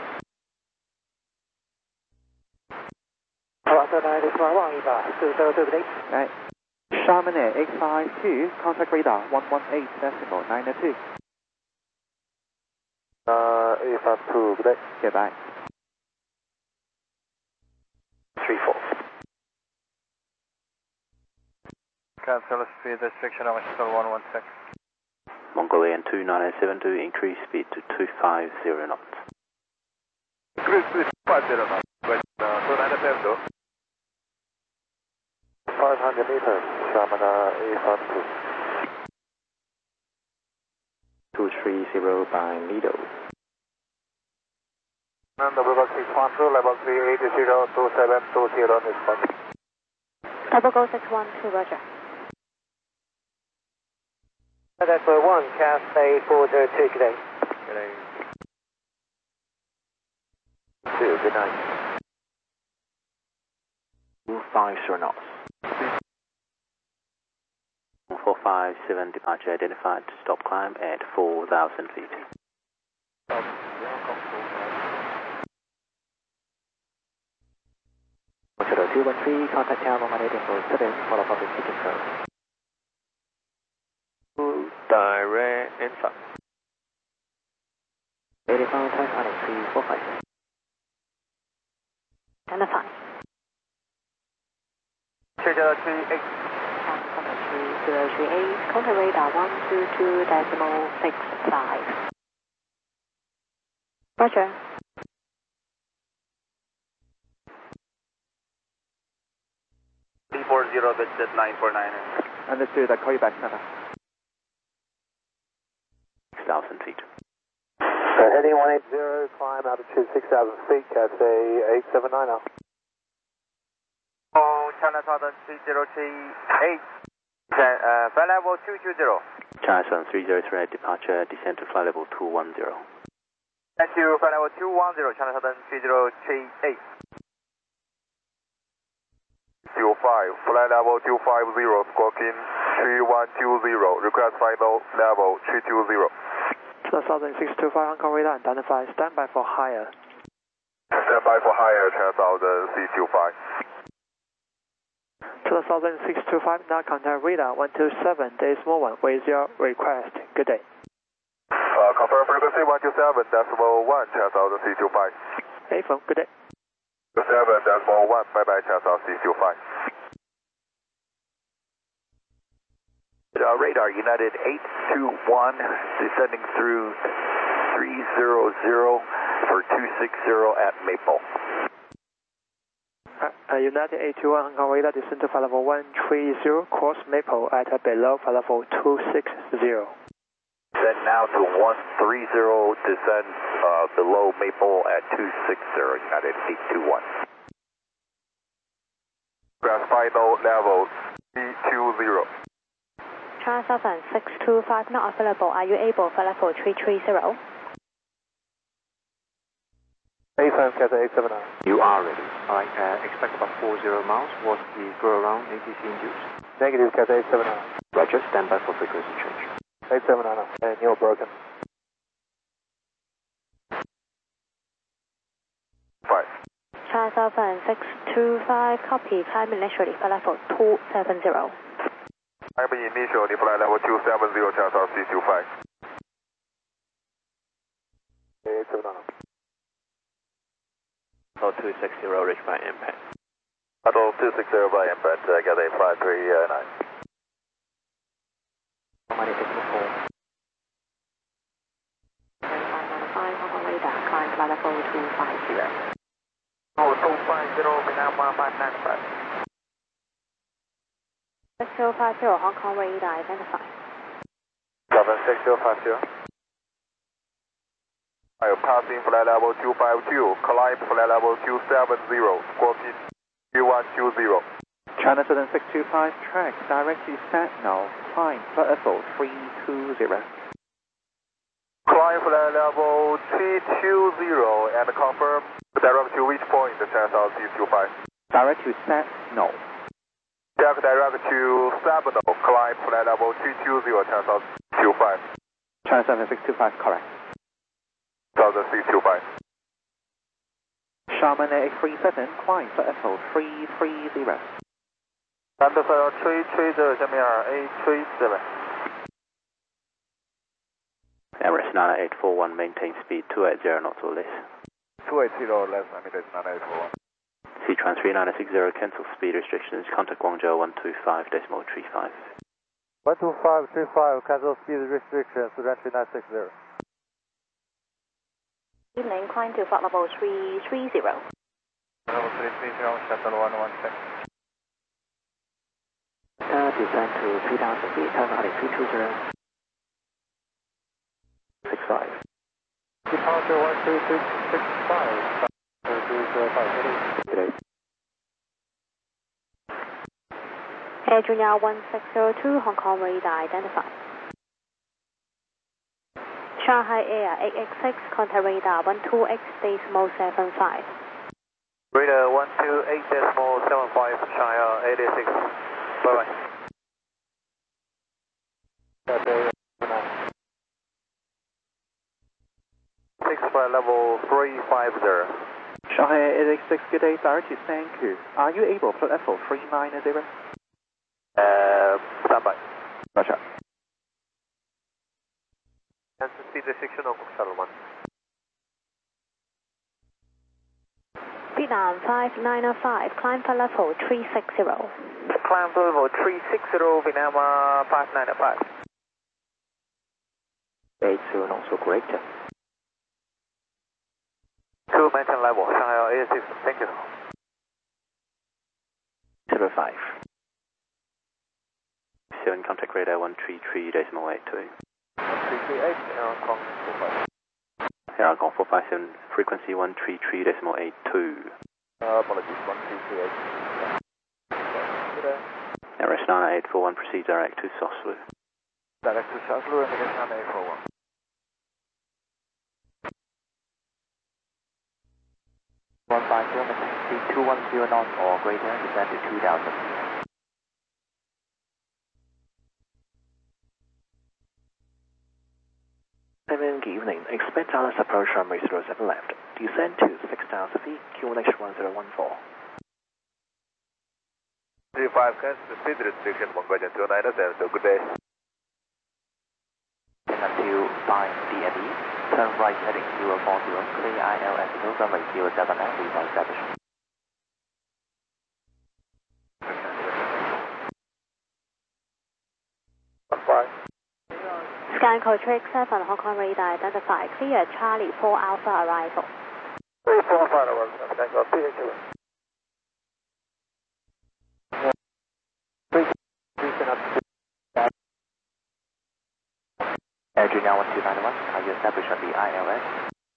Speaker 8: Right. Sharman Air X five two, contact radar one one eight decimal nine two.
Speaker 9: Uh, A five two, good day.
Speaker 8: Goodbye.
Speaker 7: three four.
Speaker 4: Cancel speed restriction on Missile one one six.
Speaker 7: Mongolian two nine seven two, increase speed to two five zero knots.
Speaker 9: Increase speed five zero knots, but uh, two nine seven two. five hundred meters, Sharman A five two.
Speaker 7: two three zero by Lido.
Speaker 9: And double six one two, level three eight zero two seven two zero, respond.
Speaker 3: Double go six one two, roger.
Speaker 1: That's for one, Cathay four zero two, good day.
Speaker 4: Good day.
Speaker 1: Two, good night.
Speaker 7: two five zero knots. four five seven departure identified, stop climb at four thousand feet.
Speaker 8: two one three, contact tower one eight four seven, follow public ticket code.
Speaker 6: Direct info.
Speaker 3: eighty-five, type on three four five. Identify.
Speaker 4: three zero three eight.
Speaker 3: three zero three eight, contact radar one two two decimal six five. Roger.
Speaker 4: three four zero, that's at nine four nine.
Speaker 8: Understood, I'll call you back, Santa.
Speaker 7: six thousand feet.
Speaker 1: Uh, heading one eight zero, climb altitude six thousand feet, Cathay eight seven nine zero.
Speaker 4: Oh, China Southern three zero three eight, uh, flight level two two zero.
Speaker 7: China Southern three zero three eight, departure, descent to flight level two one zero.
Speaker 4: Thank you, flight level two one zero, China Southern three zero three eight.
Speaker 9: two five, flight level two five zero, squawking three one two zero, request final level three two zero.
Speaker 2: China Southern six two five, Hong Kong radar, identify, standby for higher.
Speaker 9: Standby for higher, China Southern six two five.
Speaker 2: China Southern six two five, now contact radar one two seven, decimal one, with your request. Good day.
Speaker 9: Uh, confirm frequency one two seven, decimal one, China Southern six two five.
Speaker 2: Hey, phone, good day.
Speaker 9: seven, decimal one, bye bye, China Southern six two five.
Speaker 10: Uh, radar United eight two one, descending through three zero zero for two six zero at Maple.
Speaker 2: Uh, uh, United eight two one, Hong Kong radar, descend to flight level one three zero, course Maple at uh, below flight level two six zero.
Speaker 10: Then now to one three zero, descend uh, below Maple at two six zero, United eight two one.
Speaker 9: Grass final level three two zero.
Speaker 3: China Southern six two five, not available. Are you able for level three three zero?
Speaker 1: A five, Cathay eight seven nine.
Speaker 11: You are ready. Alright, uh, expect about four zero miles. What's the go around A T C induced?
Speaker 1: Negative, Cathay eight seven nine.
Speaker 11: Roger, standby for frequency change.
Speaker 1: eight seven nine, and you're broken.
Speaker 9: Five.
Speaker 3: China Southern six two five, copy, climb initially for level two seven zero.
Speaker 9: I'm initially flight level two seven zero, China Southern six two five.
Speaker 1: eight seven nine.
Speaker 6: So two six zero, reach by impact.
Speaker 9: Shuttle two six zero by impact, uh, got a five three nine.
Speaker 3: Money decimal four. five nine five, Hong Kong radar, climb flight level two five zero.
Speaker 4: Oh, two five zero, Vietnam one five nine five.
Speaker 3: six zero five zero, Hong Kong radar, identify.
Speaker 9: seven six zero five zero. I am passing flight level two five two, climb flight level two seven zero, squawking two one two zero.
Speaker 8: China Southern six two five, track, directly set now, climb, flight level three two zero.
Speaker 9: Climb flight level three two zero and confirm direct to which point, China Southern six two five.
Speaker 8: Direct to set, no.
Speaker 9: Check direct to Sabino, climb flight level three two zero, China Southern six two five.
Speaker 8: China Southern six two five, correct.
Speaker 9: Southern six two five.
Speaker 8: Sharman eight three seven, climb, flight level three three zero.
Speaker 4: Thunder Flight three three zero,下面eight three seven.
Speaker 7: Emirates nine eight four one, maintain speed two eighty knots or less.
Speaker 9: two eighty less, Emirates nine eight four one.
Speaker 7: Sichuan three nine six zero, cancel speed restrictions, contact Guangzhou one two five decimal three five.
Speaker 1: one two five three five, cancel speed restrictions, entry nine six zero.
Speaker 3: Evening, climb to flight level three three zero.
Speaker 4: Level three three zero, shuttle one one six.
Speaker 3: Uh, descend to three thousand feet, turn out three two zero. six five.
Speaker 1: Departure one two six six five. two zero five.
Speaker 3: Good day. Air Junior one six zero two, Hong Kong radar, identify. Shanghai Air eight X six, contact radar one two X decimal seven five.
Speaker 4: Radar one two eight decimal seven five, China eighty-six. Bye bye. Six flight level three five zero.
Speaker 8: Shanghai eight six, good day, direct to thank you. Are you able to flight level three nine zero?
Speaker 4: Uh, stand by.
Speaker 8: Roger.
Speaker 4: And speed restriction on shuttle one.
Speaker 3: Vietnam five nine five, climb for level three six zero.
Speaker 1: Climb for level three six zero, Vietnam uh, five nine five.
Speaker 8: eight zero knots for great.
Speaker 1: Two maintain level, Shanghai eight six, thank you.
Speaker 8: zero five.
Speaker 7: seven contact radar one three three decimal eight two.
Speaker 4: one three three eight, Air Hong Kong four five.
Speaker 7: Air Hong Kong four five seven, frequency one three three decimal eight two.
Speaker 4: Uh, apologies, one three three eight.
Speaker 7: R S nine eight four one, proceed direct to Soslu.
Speaker 4: Direct to Soslu, and again nine eight four one.
Speaker 8: one five zero, speed two one zero knots or greater, descend to two thousand.
Speaker 12: Good evening. Expect Dallas approach runway zero seven left. Descend to six thousand feet, Q N H one zero one four.
Speaker 9: three five, cancel speed restriction, one question two nine seven, so good day.
Speaker 8: Until five D M E, turn right heading zero four zero, clear I L S zero runway zero seven left, report establishment.
Speaker 4: Five.
Speaker 3: Scan code three X seven, Hong Kong radar identified, clear Charlie four Alpha arrival.
Speaker 4: three four five, thank you, P H two.
Speaker 8: Air Junior one two nine one, are you established on the I L S?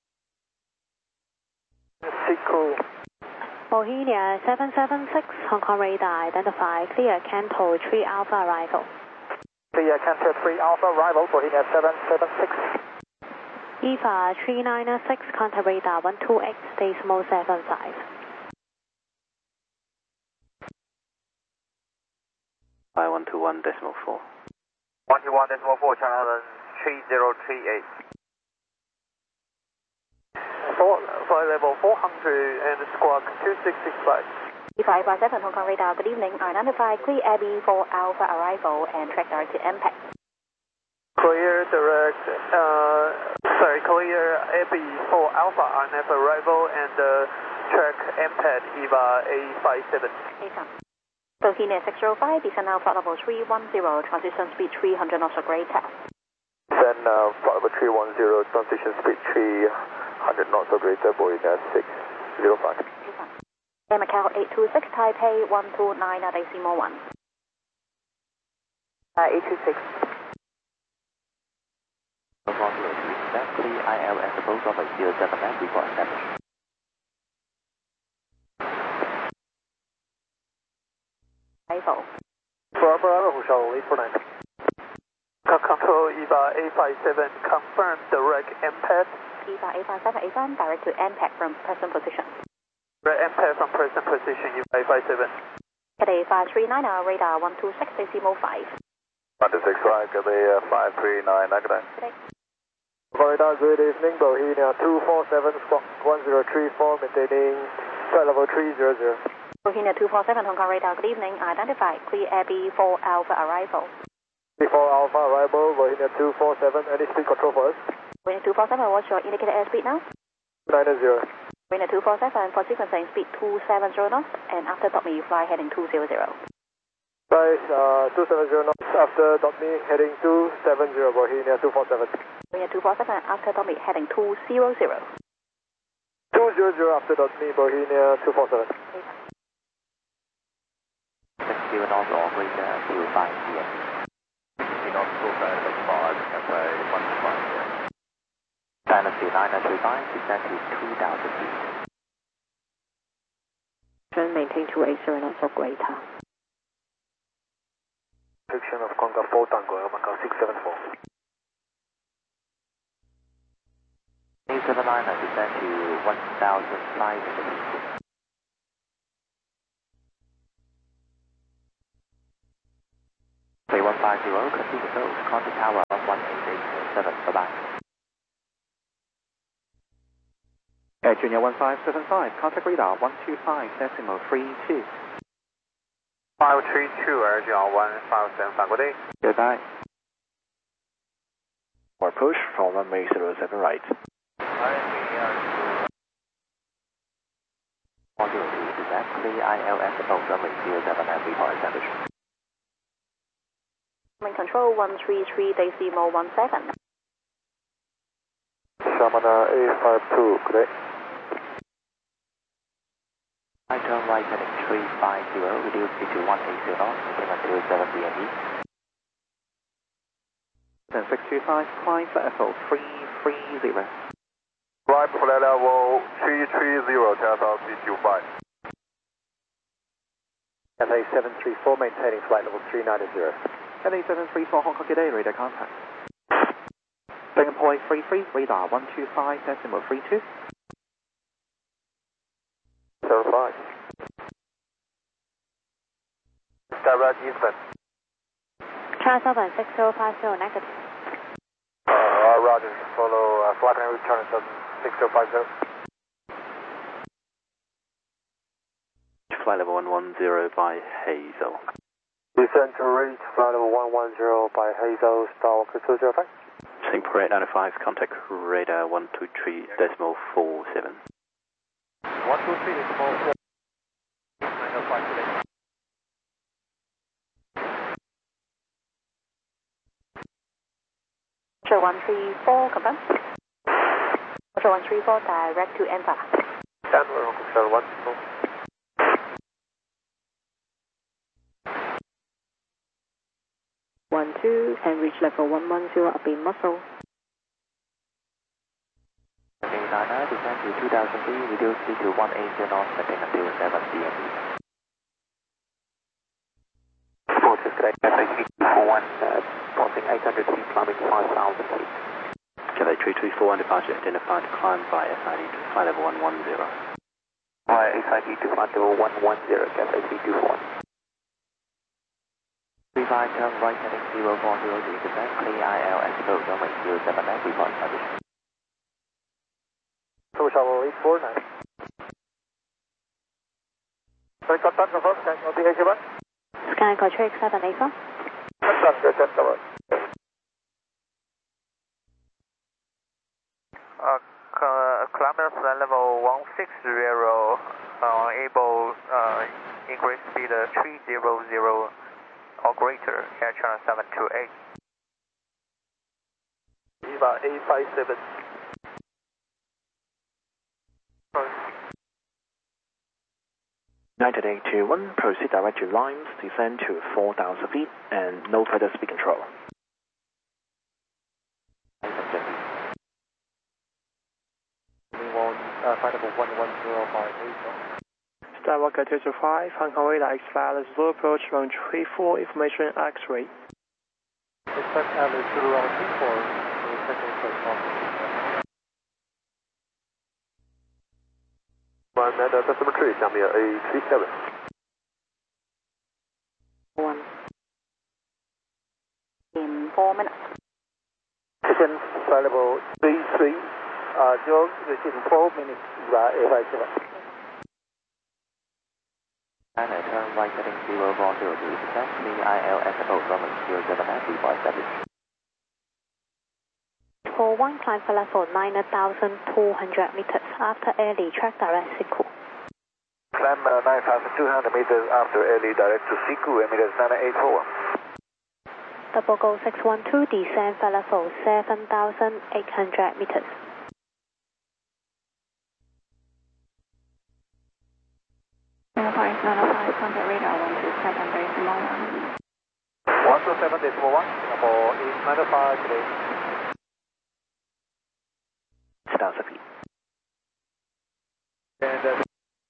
Speaker 4: Sequel.
Speaker 3: Bohemia seven seven six, Hong Kong radar identified, clear Canto three Alpha arrival.
Speaker 1: Clear Canto three Alpha arrival, Bohemia seven seven six.
Speaker 3: E V A three nine six, contact radar one two eight, decimal seven five.
Speaker 7: Five one two one decimal four.
Speaker 1: one two one decimal four, channel three zero three eight.
Speaker 4: Flight level four hundred and squawk two six six five.
Speaker 3: E five five seven, Hong Kong radar, good evening. Identified, clear Air B for Alpha arrival and track direct to impact.
Speaker 4: Clear direct, uh, sorry, clear Air B for Alpha on F arrival and uh, track impact E V A A five seven.
Speaker 3: Bohemia six zero five, descend now flight level three one zero, transition speed three hundred knots or greater.
Speaker 9: Then uh, flight level three one zero, transition speed three hundred knots or greater, Boeing six zero five.
Speaker 3: Air Macau eight two six, Taipei one two nine, decimal one.
Speaker 8: Uh, eight two six. Clear I L S approach over zero seven left, report established.
Speaker 3: Arrival.
Speaker 4: For Bravo, shall lead for nine. Control E V A A five seven, confirm direct impact.
Speaker 3: E V A A five seven, A five, direct to impact from present position.
Speaker 4: Direct impact from present position, E V A A five seven.
Speaker 3: Cadet five three nine, radar one two six, decimal five.
Speaker 9: one two six five, Cadet five three nine, good day.
Speaker 4: Florida, good evening, Bohemia two four seven, squawk one zero three four, maintaining flight level three zero zero.
Speaker 3: Bohemia two four seven, Hong Kong radar, good evening. Identified, clear Air B for Alpha arrival.
Speaker 4: B four Alpha arrival, Bohemia two four seven, any speed control for us?
Speaker 3: Bohemia two four seven, what's your indicated airspeed now?
Speaker 4: nine zero.
Speaker 3: Bohemia two four seven, for sequencing speed two seven zero knots, and after dot me, fly heading two zero zero.
Speaker 4: Price uh, two seven zero knots, after dot me, heading two seven zero, Bohemia two four seven.
Speaker 3: Bohemia two four seven, after dot me, heading two zero zero.
Speaker 4: two zero zero after dot me, Bohemia two four seven.
Speaker 8: Zero knots or greater until five P M.
Speaker 9: Zero knots, full flight level five, Cafe one five zero.
Speaker 8: Dynasty nine three five, descend to two thousand feet.
Speaker 3: Turn maintain two eight zero knots or greater.
Speaker 4: Section of Conga four Tango, Macau six seven four.
Speaker 8: eight seven nine, descend to one thousand five hundred feet. three one five zero, continue close, contact tower one eight eight seven, bye bye. Air Junior one five seven five, contact radar one two five decimal three two.
Speaker 4: five three two, Air Junior one five seven five, good day.
Speaker 8: Goodbye.
Speaker 12: For approach from runway zero seven right.
Speaker 7: one zero two, exactly I L S above runway zero seven and report established.
Speaker 3: Main control one three three decimal one seven.
Speaker 1: Shamana A five two, good day.
Speaker 7: I turn right heading three five zero, reduce speed to one eighty knots, maintain until seven D M E.
Speaker 8: Then six two five, climb for F O three three zero.
Speaker 9: Climb for level three three zero, Delta C two five.
Speaker 1: F A seven three four, maintaining flight level three ninety.
Speaker 8: F A seven three four, Hong Kong, good day, radar contact. Second point three three, radar one two five decimal three two.
Speaker 1: Zero five. Direct eastbound.
Speaker 3: Charles seven six zero five zero negative.
Speaker 1: Uh, Roger, follow uh, flight and return seven six zero five zero.
Speaker 7: Flight level one one zero by Hazel.
Speaker 1: Descend to reach flight level one one zero by Hazel, Starwalker two zero five.
Speaker 7: Singapore eight ninety-five, contact radar one two three decimal four seven.
Speaker 1: one two three decimal four. nine oh five today.
Speaker 3: Roger one three four, confirm. Roger one three four, direct to Alpha.
Speaker 1: Denver, Hong Kong, Shuttle one four.
Speaker 3: one two, and reach level one one zero up in Muscle.
Speaker 7: Niner, descend to two thousand feet, reduce speed to one eighty knots, maintain until seven D M E.
Speaker 1: Forces, good day, F A three two four one, uh, passing eight hundred feet, climbing five thousand feet.
Speaker 7: Cathay three two four one, departure identified, climb by S I D to flight level one one zero.
Speaker 1: Via S I D to flight level one one zero, Cathay three two four one.
Speaker 7: three five, turn right heading zero four zero to intercept, clear I L S above runway zero seven nine, report established.
Speaker 1: Tower Shuttle eight four nine. Sorry, contact confirm, thank you, H one.
Speaker 3: Sky Control seven eight four.
Speaker 1: Contact, good, that's all right.
Speaker 4: Uh, kilometer flight level one six zero, uh, able, uh, increase speed uh, three hundred or greater, Air China seven two eight.
Speaker 1: Eva A five seven.
Speaker 12: United eight two one, proceed direct to Limes, descend to four thousand feet, and no further speed control.
Speaker 1: Uh, flight level one one zero by Hazel.
Speaker 2: Skywalker two two five, Hong Kong radar X-Pilot Zulu approach one three four, information X-ray.
Speaker 1: Expect Alice Zulu one three four, second place on. One and uh, customer tree, Xiaomi A three seven.
Speaker 3: One. In four minutes.
Speaker 1: Descend flight level three three, uh, zero, in four minutes, via A five seven.
Speaker 7: And I turn right heading zero four zero to intercept, clear I L S above runway zero seven nine, report established.
Speaker 3: For one, climb for level nine thousand two hundred meters after early track direct Siku.
Speaker 1: Climb uh, nine thousand two hundred meters after early direct to Siku, emitters nine eight four.
Speaker 3: Double go six one two, descend for level seven thousand eight hundred meters.
Speaker 13: nine oh five, nine oh five, contact radar one two seven decimal one.
Speaker 1: one two seven decimal one, Singapore is nine oh five today.
Speaker 12: six thousand feet.
Speaker 1: And uh,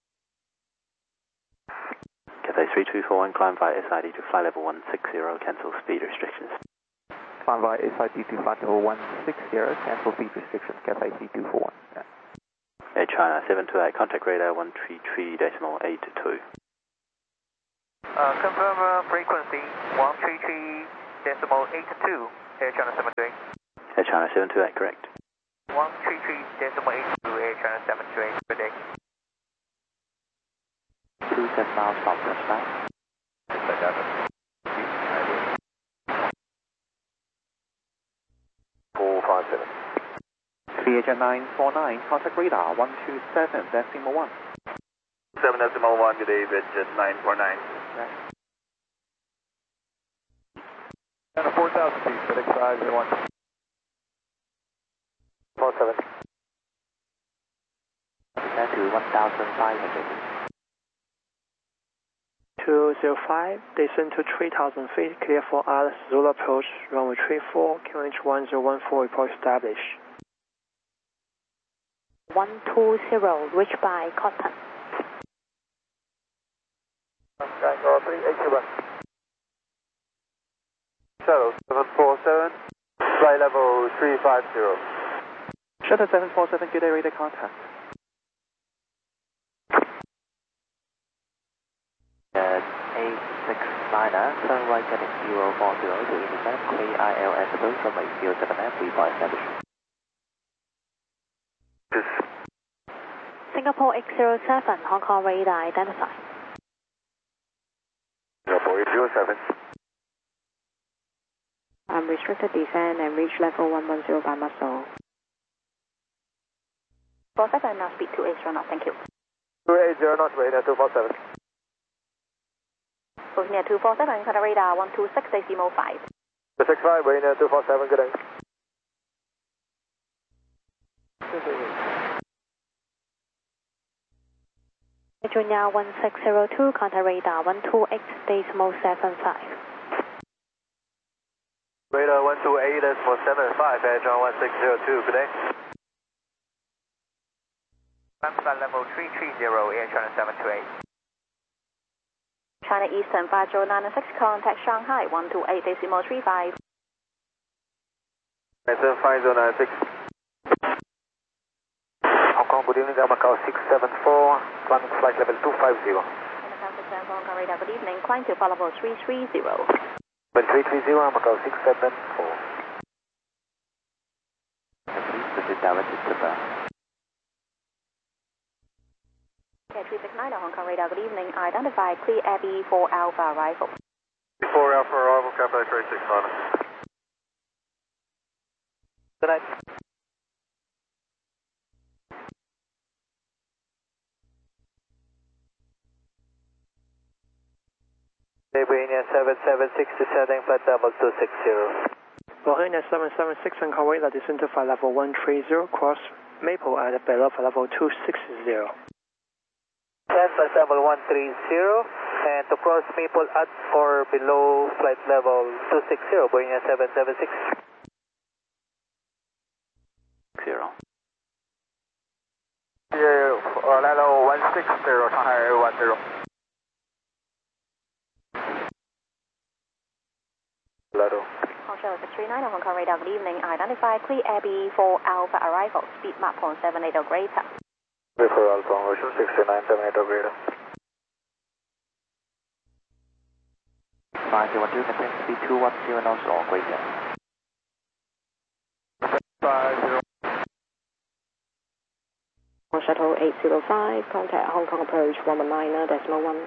Speaker 7: Cathay three two four one, climb via S I D to flight level one six zero, cancel speed restrictions.
Speaker 8: Climb via S I D to flight level one six zero, cancel speed restrictions, Cathay three two four one. Yeah.
Speaker 7: Air China seven two eight, contact radar one three three decimal eight two.
Speaker 4: Uh, confirm uh, frequency one three three decimal eight two, Air China seven two eight.
Speaker 7: Air China seven two eight, correct.
Speaker 1: one three three decimal eight two, Air China seven two eight, good day.
Speaker 12: two seven miles from touchdown.
Speaker 9: four five seven.
Speaker 8: C H nine four nine, contact radar one two seven decimal one.
Speaker 9: seven decimal one, good day, Vietjet nine four nine.
Speaker 1: And four thousand feet, FedEx five zero one. four seven.
Speaker 12: Descend to one thousand five hundred.
Speaker 2: two zero five, descend to three thousand feet, clear for Alice Zulu approach, runway three four, Q N H one zero one four, report established.
Speaker 3: one two zero, reach by Cotton.
Speaker 1: Triangle three eight two one. Shuttle seven four seven, flight level three five zero.
Speaker 8: Shuttle seven four seven, good day, radar contact.
Speaker 12: eight six niner, turn right heading zero four zero to intercept, clear I L S approach runway zero seven F, report established.
Speaker 3: Singapore X zero seven, Hong Kong radar identified.
Speaker 9: Singapore eight zero seven.
Speaker 13: Um, restricted descent and reach level one one zero by muscle.
Speaker 5: four seven, now speed two eight zero knots, thank you.
Speaker 1: two eight zero knots, radar two four seven.
Speaker 5: Booking two four seven, contact radar one two six decimal five.
Speaker 1: two six five, radar two four seven, good day.
Speaker 3: Junior one six zero two, contact radar one two eight decimal seven five.
Speaker 1: Radar one two eight decimal seven five, Air John one six zero two, good day. Flight level three three zero, Air China seven two eight.
Speaker 5: China Eastern five zero nine six, contact Shanghai one two eight decimal three five.
Speaker 1: Eastern five zero nine six. Hong Kong, good evening, Macau six seven four, climbing flight level two five zero.
Speaker 5: Macau six seven four, Hong Kong radar, good evening, climb to flight level three three zero.
Speaker 1: three three zero, Macau six seven four.
Speaker 12: Please visit directed to the
Speaker 5: three six nine, Hong Kong radar, good evening, identify clear Air B for Alpha arrival.
Speaker 9: four Alpha arrival, Capital three six nine.
Speaker 1: Good night. Albania seven seven six, descending flight level two six zero.
Speaker 2: Albania seven seven six, Hong Kong radar, descend to flight level one three zero, cross Maple at below flight level two six zero.
Speaker 1: Ten flight level one three zero, and to cross Maple at or below flight level two six zero, Albania seven seven six.
Speaker 7: Zero.
Speaker 1: Yeah, level one six zero, Shanghai one zero. Level.
Speaker 5: Hong Kong six three nine, Hong Kong radar, good evening, identify clear Air B for Alpha arrival, speed map point seven eight or greater.
Speaker 1: Before Alpha, Ocean six three nine seven eight or greater.
Speaker 12: five zero one two, maintain speed two one zero knots or greater.
Speaker 1: five zero.
Speaker 13: Shuttle eight zero five, contact Hong Kong approach one one nine decimal one.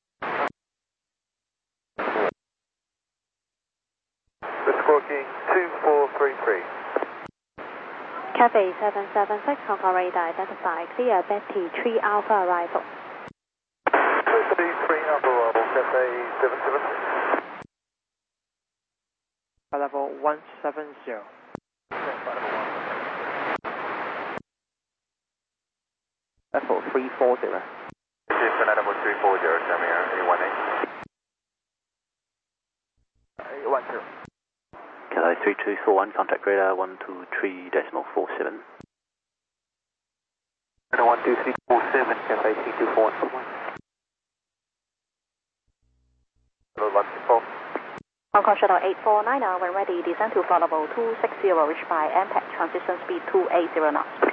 Speaker 1: Squawking two four three three.
Speaker 3: Cathay seven seven six, Hong Kong radar identified, clear Betty three Alpha arrival.
Speaker 1: Betty three Alpha arrival, Cathay seven seven six.
Speaker 2: Level one seven zero.
Speaker 8: Level three four zero.
Speaker 9: Houston, level three four zero, tell me eight one eight.
Speaker 1: eight one zero.
Speaker 7: Hello, three two four one, contact radar one two three decimal four seven.
Speaker 1: one two three four seven, Cathay three two four one. Hello, one two four.
Speaker 5: Hong Kong Shuttle eight four nine, when ready, descend to flight level two six zero, reach by M P E C, transition speed two eight zero knots.